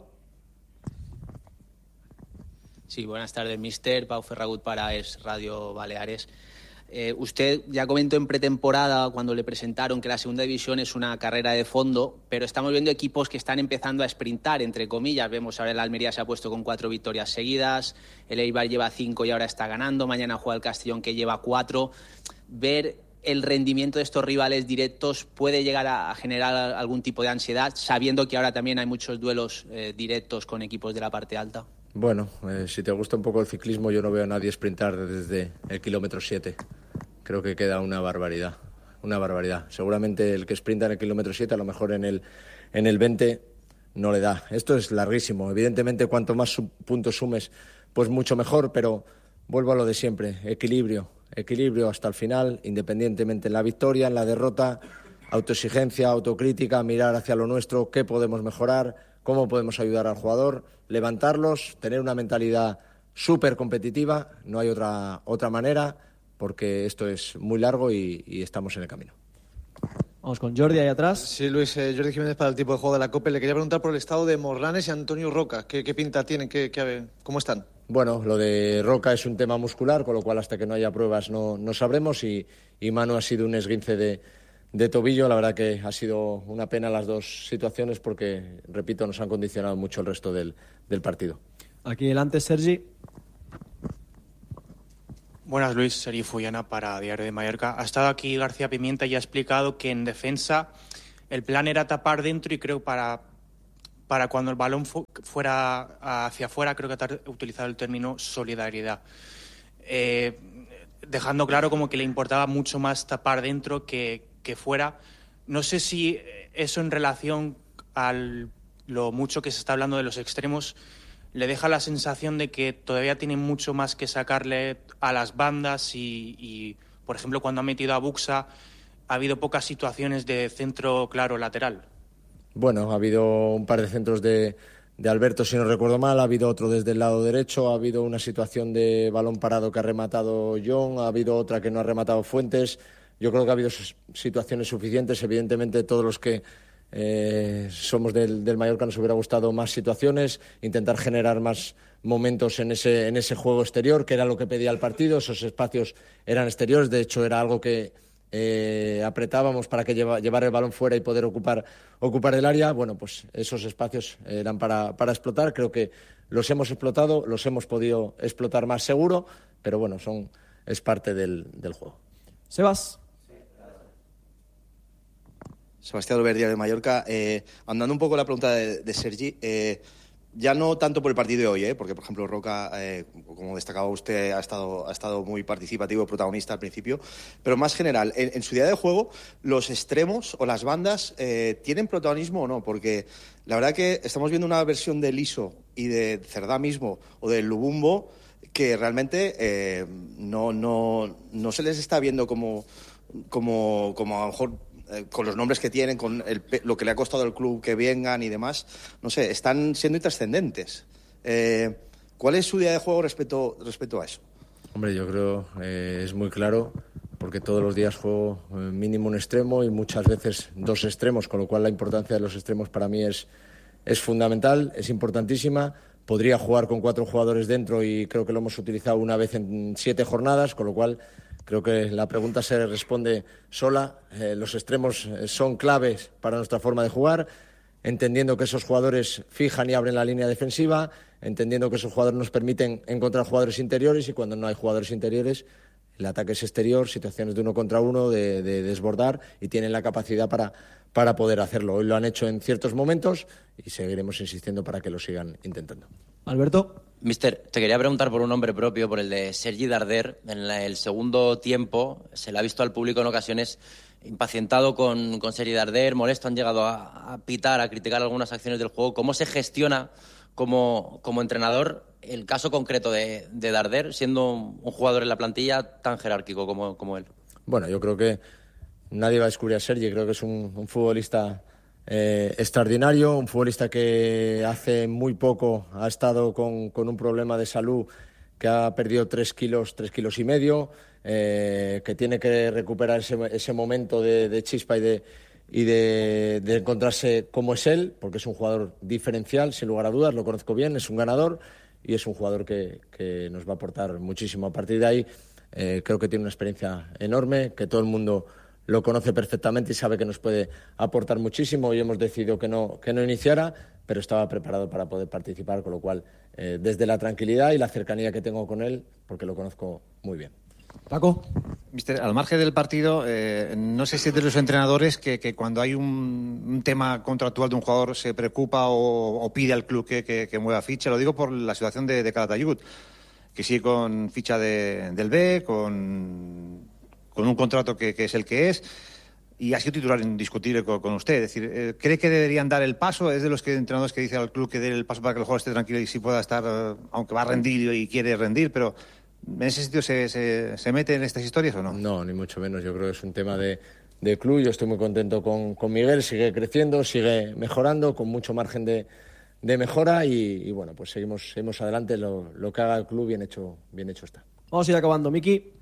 Sí, buenas tardes, mister Pau Ferragut para Es Radio Baleares. Eh, usted ya comentó en pretemporada, cuando le presentaron, que la segunda división es una carrera de fondo, pero estamos viendo equipos que están empezando a sprintar, entre comillas. Vemos ahora el Almería se ha puesto con cuatro victorias seguidas, el Eibar lleva cinco y ahora está ganando, mañana juega el Castellón que lleva cuatro. Ver el rendimiento de estos rivales directos puede llegar a generar algún tipo de ansiedad, sabiendo que ahora también hay muchos duelos eh, directos con equipos de la parte alta. Bueno, eh, si te gusta un poco el ciclismo, yo no veo a nadie sprintar desde el kilómetro siete. Creo que queda una barbaridad, una barbaridad. Seguramente el que sprinta en el kilómetro siete, a lo mejor en el, en el veinte no le da. Esto es larguísimo. Evidentemente, cuanto más sub- puntos sumes, pues mucho mejor, pero vuelvo a lo de siempre. Equilibrio, equilibrio hasta el final, independientemente en la victoria, en la derrota, autoexigencia, autocrítica, mirar hacia lo nuestro, qué podemos mejorar, cómo podemos ayudar al jugador, levantarlos, tener una mentalidad súper competitiva, no hay otra, otra manera, porque esto es muy largo y, y estamos en el camino. Vamos con Jordi ahí atrás. Sí, Luis, eh, Jordi Jiménez para el tipo de juego de la COPE. Le quería preguntar por el estado de Morlanes y Antonio Roca. ¿Qué, qué pinta tienen? ¿Qué, qué, ¿Cómo están? Bueno, lo de Roca es un tema muscular, con lo cual hasta que no haya pruebas no, no sabremos. Y, y Manu ha sido un esguince de, de tobillo. La verdad que ha sido una pena las dos situaciones porque, repito, nos han condicionado mucho el resto del, del partido. Aquí delante, Sergi. Buenas, Luis. Sergi Fullana para Diario de Mallorca. Ha estado aquí García Pimienta y ha explicado que en defensa el plan era tapar dentro y creo para, para cuando el balón fu fuera hacia afuera, creo que ha utilizado el término solidaridad. Eh, dejando claro como que le importaba mucho más tapar dentro que, que fuera. No sé si eso en relación a lo mucho que se está hablando de los extremos le deja la sensación de que todavía tiene mucho más que sacarle a las bandas y, y por ejemplo, cuando ha metido a Buxa ha habido pocas situaciones de centro claro lateral. Bueno, ha habido un par de centros de, de Alberto, si no recuerdo mal, ha habido otro desde el lado derecho, ha habido una situación de balón parado que ha rematado John, ha habido otra que no ha rematado Fuentes. Yo creo que ha habido situaciones suficientes. Evidentemente, todos los que Eh, somos del, del Mallorca nos hubiera gustado más situaciones, intentar generar más momentos en ese, en ese juego exterior, que era lo que pedía el partido. Esos espacios eran exteriores, de hecho era algo que eh, apretábamos para que lleva, llevar el balón fuera y poder ocupar, ocupar el área. Bueno, pues esos espacios eran para, para explotar. Creo que los hemos explotado, los hemos podido explotar más seguro, pero bueno, son, es parte del, del juego. Sebas. Sebastián Alberdia de Mallorca. Eh, andando un poco la pregunta de, de Sergi, eh, ya no tanto por el partido de hoy, eh, porque por ejemplo Roca, eh, como destacaba usted, ha estado, ha estado muy participativo, protagonista al principio, pero más general, en, en su día de juego, ¿los extremos o las bandas eh, tienen protagonismo o no? Porque la verdad que estamos viendo una versión de Liso y de Cerdá mismo, o del Lubumbo, que realmente eh, no, no, no se les está viendo como, como, como a lo mejor eh, con los nombres que tienen, con el, lo que le ha costado al club que vengan y demás, no sé, están siendo intrascendentes. Eh, ¿Cuál es su día de juego respecto, respecto a eso? Hombre, yo creo eh, es muy claro, porque todos los días juego eh, mínimo un extremo y muchas veces dos extremos, con lo cual la importancia de los extremos para mí es, es fundamental, es importantísima. Podría jugar con cuatro jugadores dentro y creo que lo hemos utilizado una vez en siete jornadas, con lo cual creo que la pregunta se responde sola. Eh, los extremos son claves para nuestra forma de jugar, entendiendo que esos jugadores fijan y abren la línea defensiva, entendiendo que esos jugadores nos permiten encontrar jugadores interiores y cuando no hay jugadores interiores, el ataque es exterior, situaciones de uno contra uno, de, de desbordar y tienen la capacidad para, para poder hacerlo. Hoy lo han hecho en ciertos momentos y seguiremos insistiendo para que lo sigan intentando. Alberto. Mister, te quería preguntar por un nombre propio, por el de Sergi Darder. En la, el segundo tiempo se le ha visto al público en ocasiones impacientado con, con Sergi Darder, molesto, han llegado a, a pitar, a criticar algunas acciones del juego. ¿Cómo se gestiona como, como entrenador el caso concreto de, de Darder, siendo un, un jugador en la plantilla tan jerárquico como, como él? Bueno, yo creo que nadie va a descubrir a Sergi, creo que es un, un futbolista eh, extraordinario, un futbolista que hace muy poco ha estado con, con un problema de salud, que ha perdido tres kilos, tres kilos y medio, eh, que tiene que recuperar ese, ese momento de, de chispa y de y de, de encontrarse como es él, porque es un jugador diferencial, sin lugar a dudas, lo conozco bien, es un ganador y es un jugador que, que nos va a aportar muchísimo. A partir de ahí, eh, creo que tiene una experiencia enorme, que todo el mundo lo conoce perfectamente y sabe que nos puede aportar muchísimo. Hoy hemos decidido que no, que no iniciara, pero estaba preparado para poder participar, con lo cual, eh, desde la tranquilidad y la cercanía que tengo con él, porque lo conozco muy bien. Paco. Mister, al margen del partido, eh, no sé si es de los entrenadores que, que cuando hay un, un tema contractual de un jugador se preocupa o, o pide al club que, que, que mueva ficha. Lo digo por la situación de, de Calatayud, que sigue con ficha de, del B, con, con un contrato que, que es el que es, y ha sido titular indiscutible con, con usted. Es decir, eh, ¿cree que deberían dar el paso? ¿Es de los que, entrenadores que dicen al club que dé el paso para que el jugador esté tranquilo y sí pueda estar, eh, aunque va a rendir y quiere rendir, pero ¿en ese sitio se, se, se mete en estas historias o no? No, ni mucho menos. Yo creo que es un tema de, de club. Yo estoy muy contento con, con Miguel. Sigue creciendo, sigue mejorando, con mucho margen de, de mejora y, y bueno, pues seguimos, seguimos adelante. Lo, lo que haga el club bien hecho, bien hecho está. Vamos a ir acabando, Miki.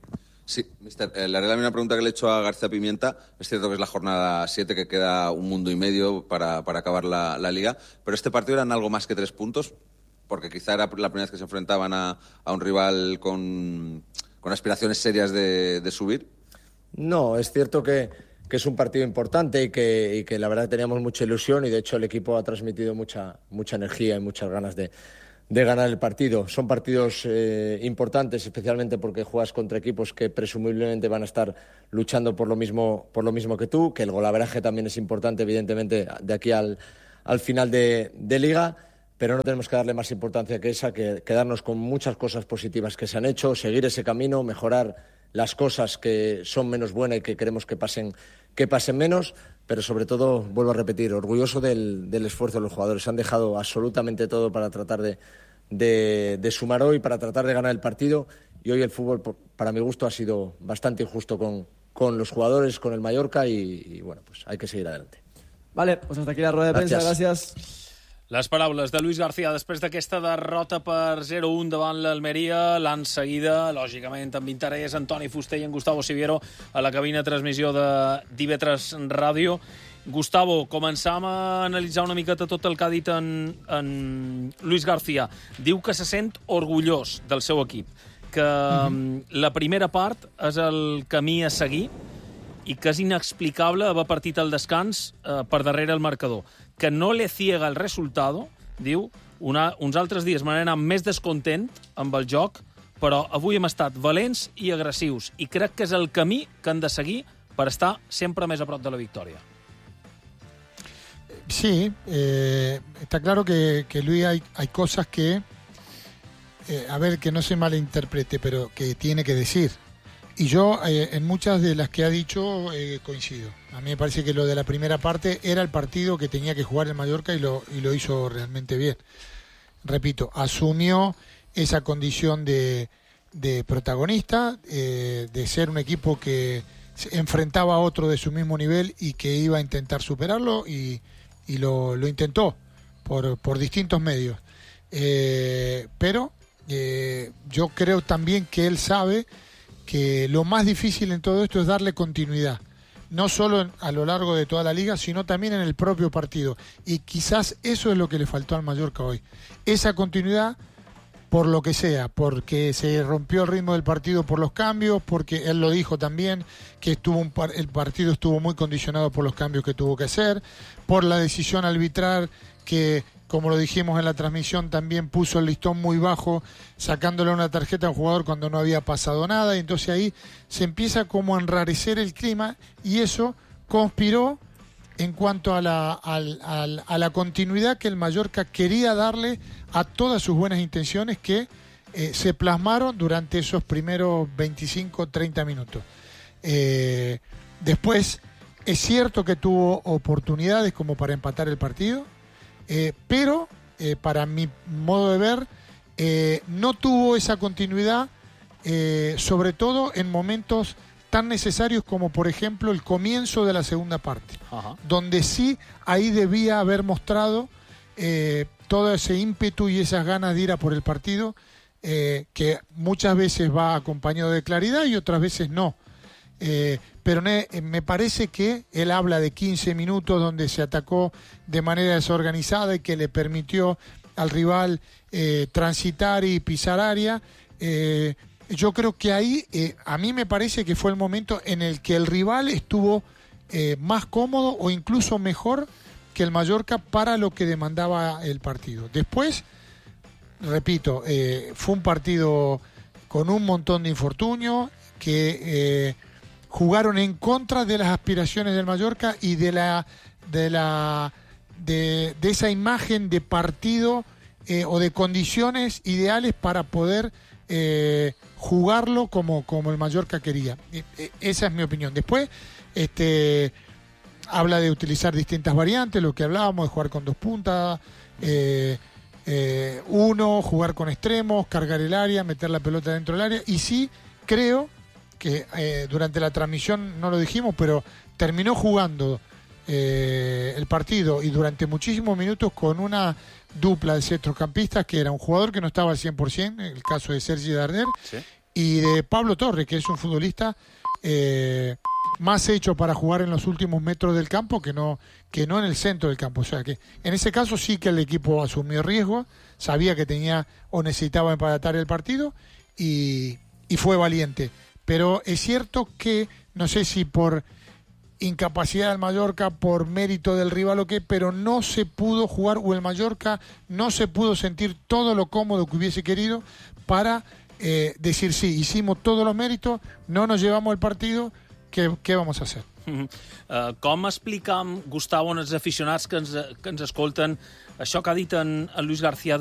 Sí, mister, eh, le haré la misma pregunta que le he hecho a García Pimienta. Es cierto que es la jornada siete, que queda un mundo y medio para, para acabar la, la Liga, pero este partido eran algo más que tres puntos, porque quizá era la primera vez que se enfrentaban a, a un rival con, con aspiraciones serias de, de subir. No, es cierto que, que es un partido importante y que, y que la verdad teníamos mucha ilusión y de hecho el equipo ha transmitido mucha, mucha energía y muchas ganas de... de ganar el partido. Son partidos eh, importantes, especialmente porque juegas contra equipos que presumiblemente van a estar luchando por lo mismo, por lo mismo que tú, que el golaveraje también es importante, evidentemente, de aquí al, al final de, de Liga, pero no tenemos que darle más importancia que esa, que quedarnos con muchas cosas positivas que se han hecho, seguir ese camino, mejorar las cosas que son menos buenas y que queremos que pasen, que pasen menos, pero sobre todo, vuelvo a repetir, orgulloso del, del esfuerzo de los jugadores. Han dejado absolutamente todo para tratar de, de, de sumar hoy, para tratar de ganar el partido, y hoy el fútbol, para mi gusto, ha sido bastante injusto con, con los jugadores, con el Mallorca, y, y bueno, pues hay que seguir adelante. Vale, pues hasta aquí la rueda de Gràcies. prensa, gràcies. Les paraules de Luis García després d'aquesta derrota per zero a un davant l'Almeria. L'han seguida, lògicament, amb interès, Antoni Fuster i en Gustavo Siviero a la cabina de transmissió de d'I V tres Ràdio. Gustavo, començam a analitzar una miqueta tot el que ha dit en, en Luis García. Diu que se sent orgullós del seu equip, que mm-hmm. la primera part és el camí a seguir i que és inexplicable haver partit al descans eh, per darrere el marcador. Que no le ciega el resultado, diu, una, uns altres dies m'han anat més descontent amb el joc, però avui hem estat valents i agressius, i crec que és el camí que han de seguir per estar sempre més a prop de la victòria. Sí, eh, está claro que, que Luis, hay, hay cosas que, eh, a ver, que no se malinterprete, pero que tiene que decir. Y yo eh, en muchas de las que ha dicho eh, coincido. A mí me parece que lo de la primera parte era el partido que tenía que jugar el Mallorca y lo, y lo hizo realmente bien. Repito, asumió esa condición de, de protagonista, eh, de ser un equipo que enfrentaba a otro de su mismo nivel y que iba a intentar superarlo, y, y lo, lo intentó por, por distintos medios. Eh, pero eh, yo creo también que él sabe que lo más difícil en todo esto es darle continuidad, no solo a lo largo de toda la liga, sino también en el propio partido, y quizás eso es lo que le faltó al Mallorca hoy, esa continuidad, por lo que sea, porque se rompió el ritmo del partido por los cambios, porque él lo dijo también, que estuvo un par- el partido estuvo muy condicionado por los cambios que tuvo que hacer, por la decisión arbitral que, como lo dijimos en la transmisión, también puso el listón muy bajo, sacándole una tarjeta a un jugador cuando no había pasado nada, y entonces ahí se empieza como a enrarecer el clima, y eso conspiró en cuanto a la, a, a, a la continuidad que el Mallorca quería darle a todas sus buenas intenciones que eh, se plasmaron durante esos primeros veinticinco treinta minutos. Eh, después, es cierto que tuvo oportunidades como para empatar el partido, Eh, pero eh, para mi modo de ver eh, no tuvo esa continuidad, eh, sobre todo en momentos tan necesarios como por ejemplo el comienzo de la segunda parte. Ajá. Donde sí ahí debía haber mostrado eh, todo ese ímpetu y esas ganas de ir a por el partido, eh, que muchas veces va acompañado de claridad y otras veces no. Eh, pero ne, me parece que él habla de quince minutos donde se atacó de manera desorganizada y que le permitió al rival eh, transitar y pisar área. Eh, yo creo que ahí, eh, a mí me parece que fue el momento en el que el rival estuvo eh, más cómodo o incluso mejor que el Mallorca para lo que demandaba el partido. Después, repito, eh, fue un partido con un montón de infortunios que... Eh, jugaron en contra de las aspiraciones del Mallorca y de la de la de, de esa imagen de partido eh, o de condiciones ideales para poder eh, jugarlo como, como el Mallorca quería. Eh, eh, esa es mi opinión. Después este habla de utilizar distintas variantes, lo que hablábamos de jugar con dos puntas, eh, eh, uno, jugar con extremos, cargar el área, meter la pelota dentro del área, y sí creo que eh, durante la transmisión no lo dijimos, pero terminó jugando eh, el partido y durante muchísimos minutos con una dupla de centrocampistas, que era un jugador que no estaba al cien por ciento, en el caso de Sergi Darder, ¿sí? y de Pablo Torre, que es un futbolista eh, más hecho para jugar en los últimos metros del campo que no, que no en el centro del campo. O sea que en ese caso sí que el equipo asumió riesgo, sabía que tenía o necesitaba empatar el partido y, y fue valiente. Pero es cierto que, no sé si por incapacidad del Mallorca, por mérito del rival o qué, pero no se pudo jugar, o el Mallorca no se pudo sentir todo lo cómodo que hubiese querido para eh, decir sí, hicimos todos los méritos, no nos llevamos el partido, ¿qué, qué vamos a hacer? Uh, com explicar, Gustavo, als aficionats que ens, que ens escolten això que ha dit en, en Luis García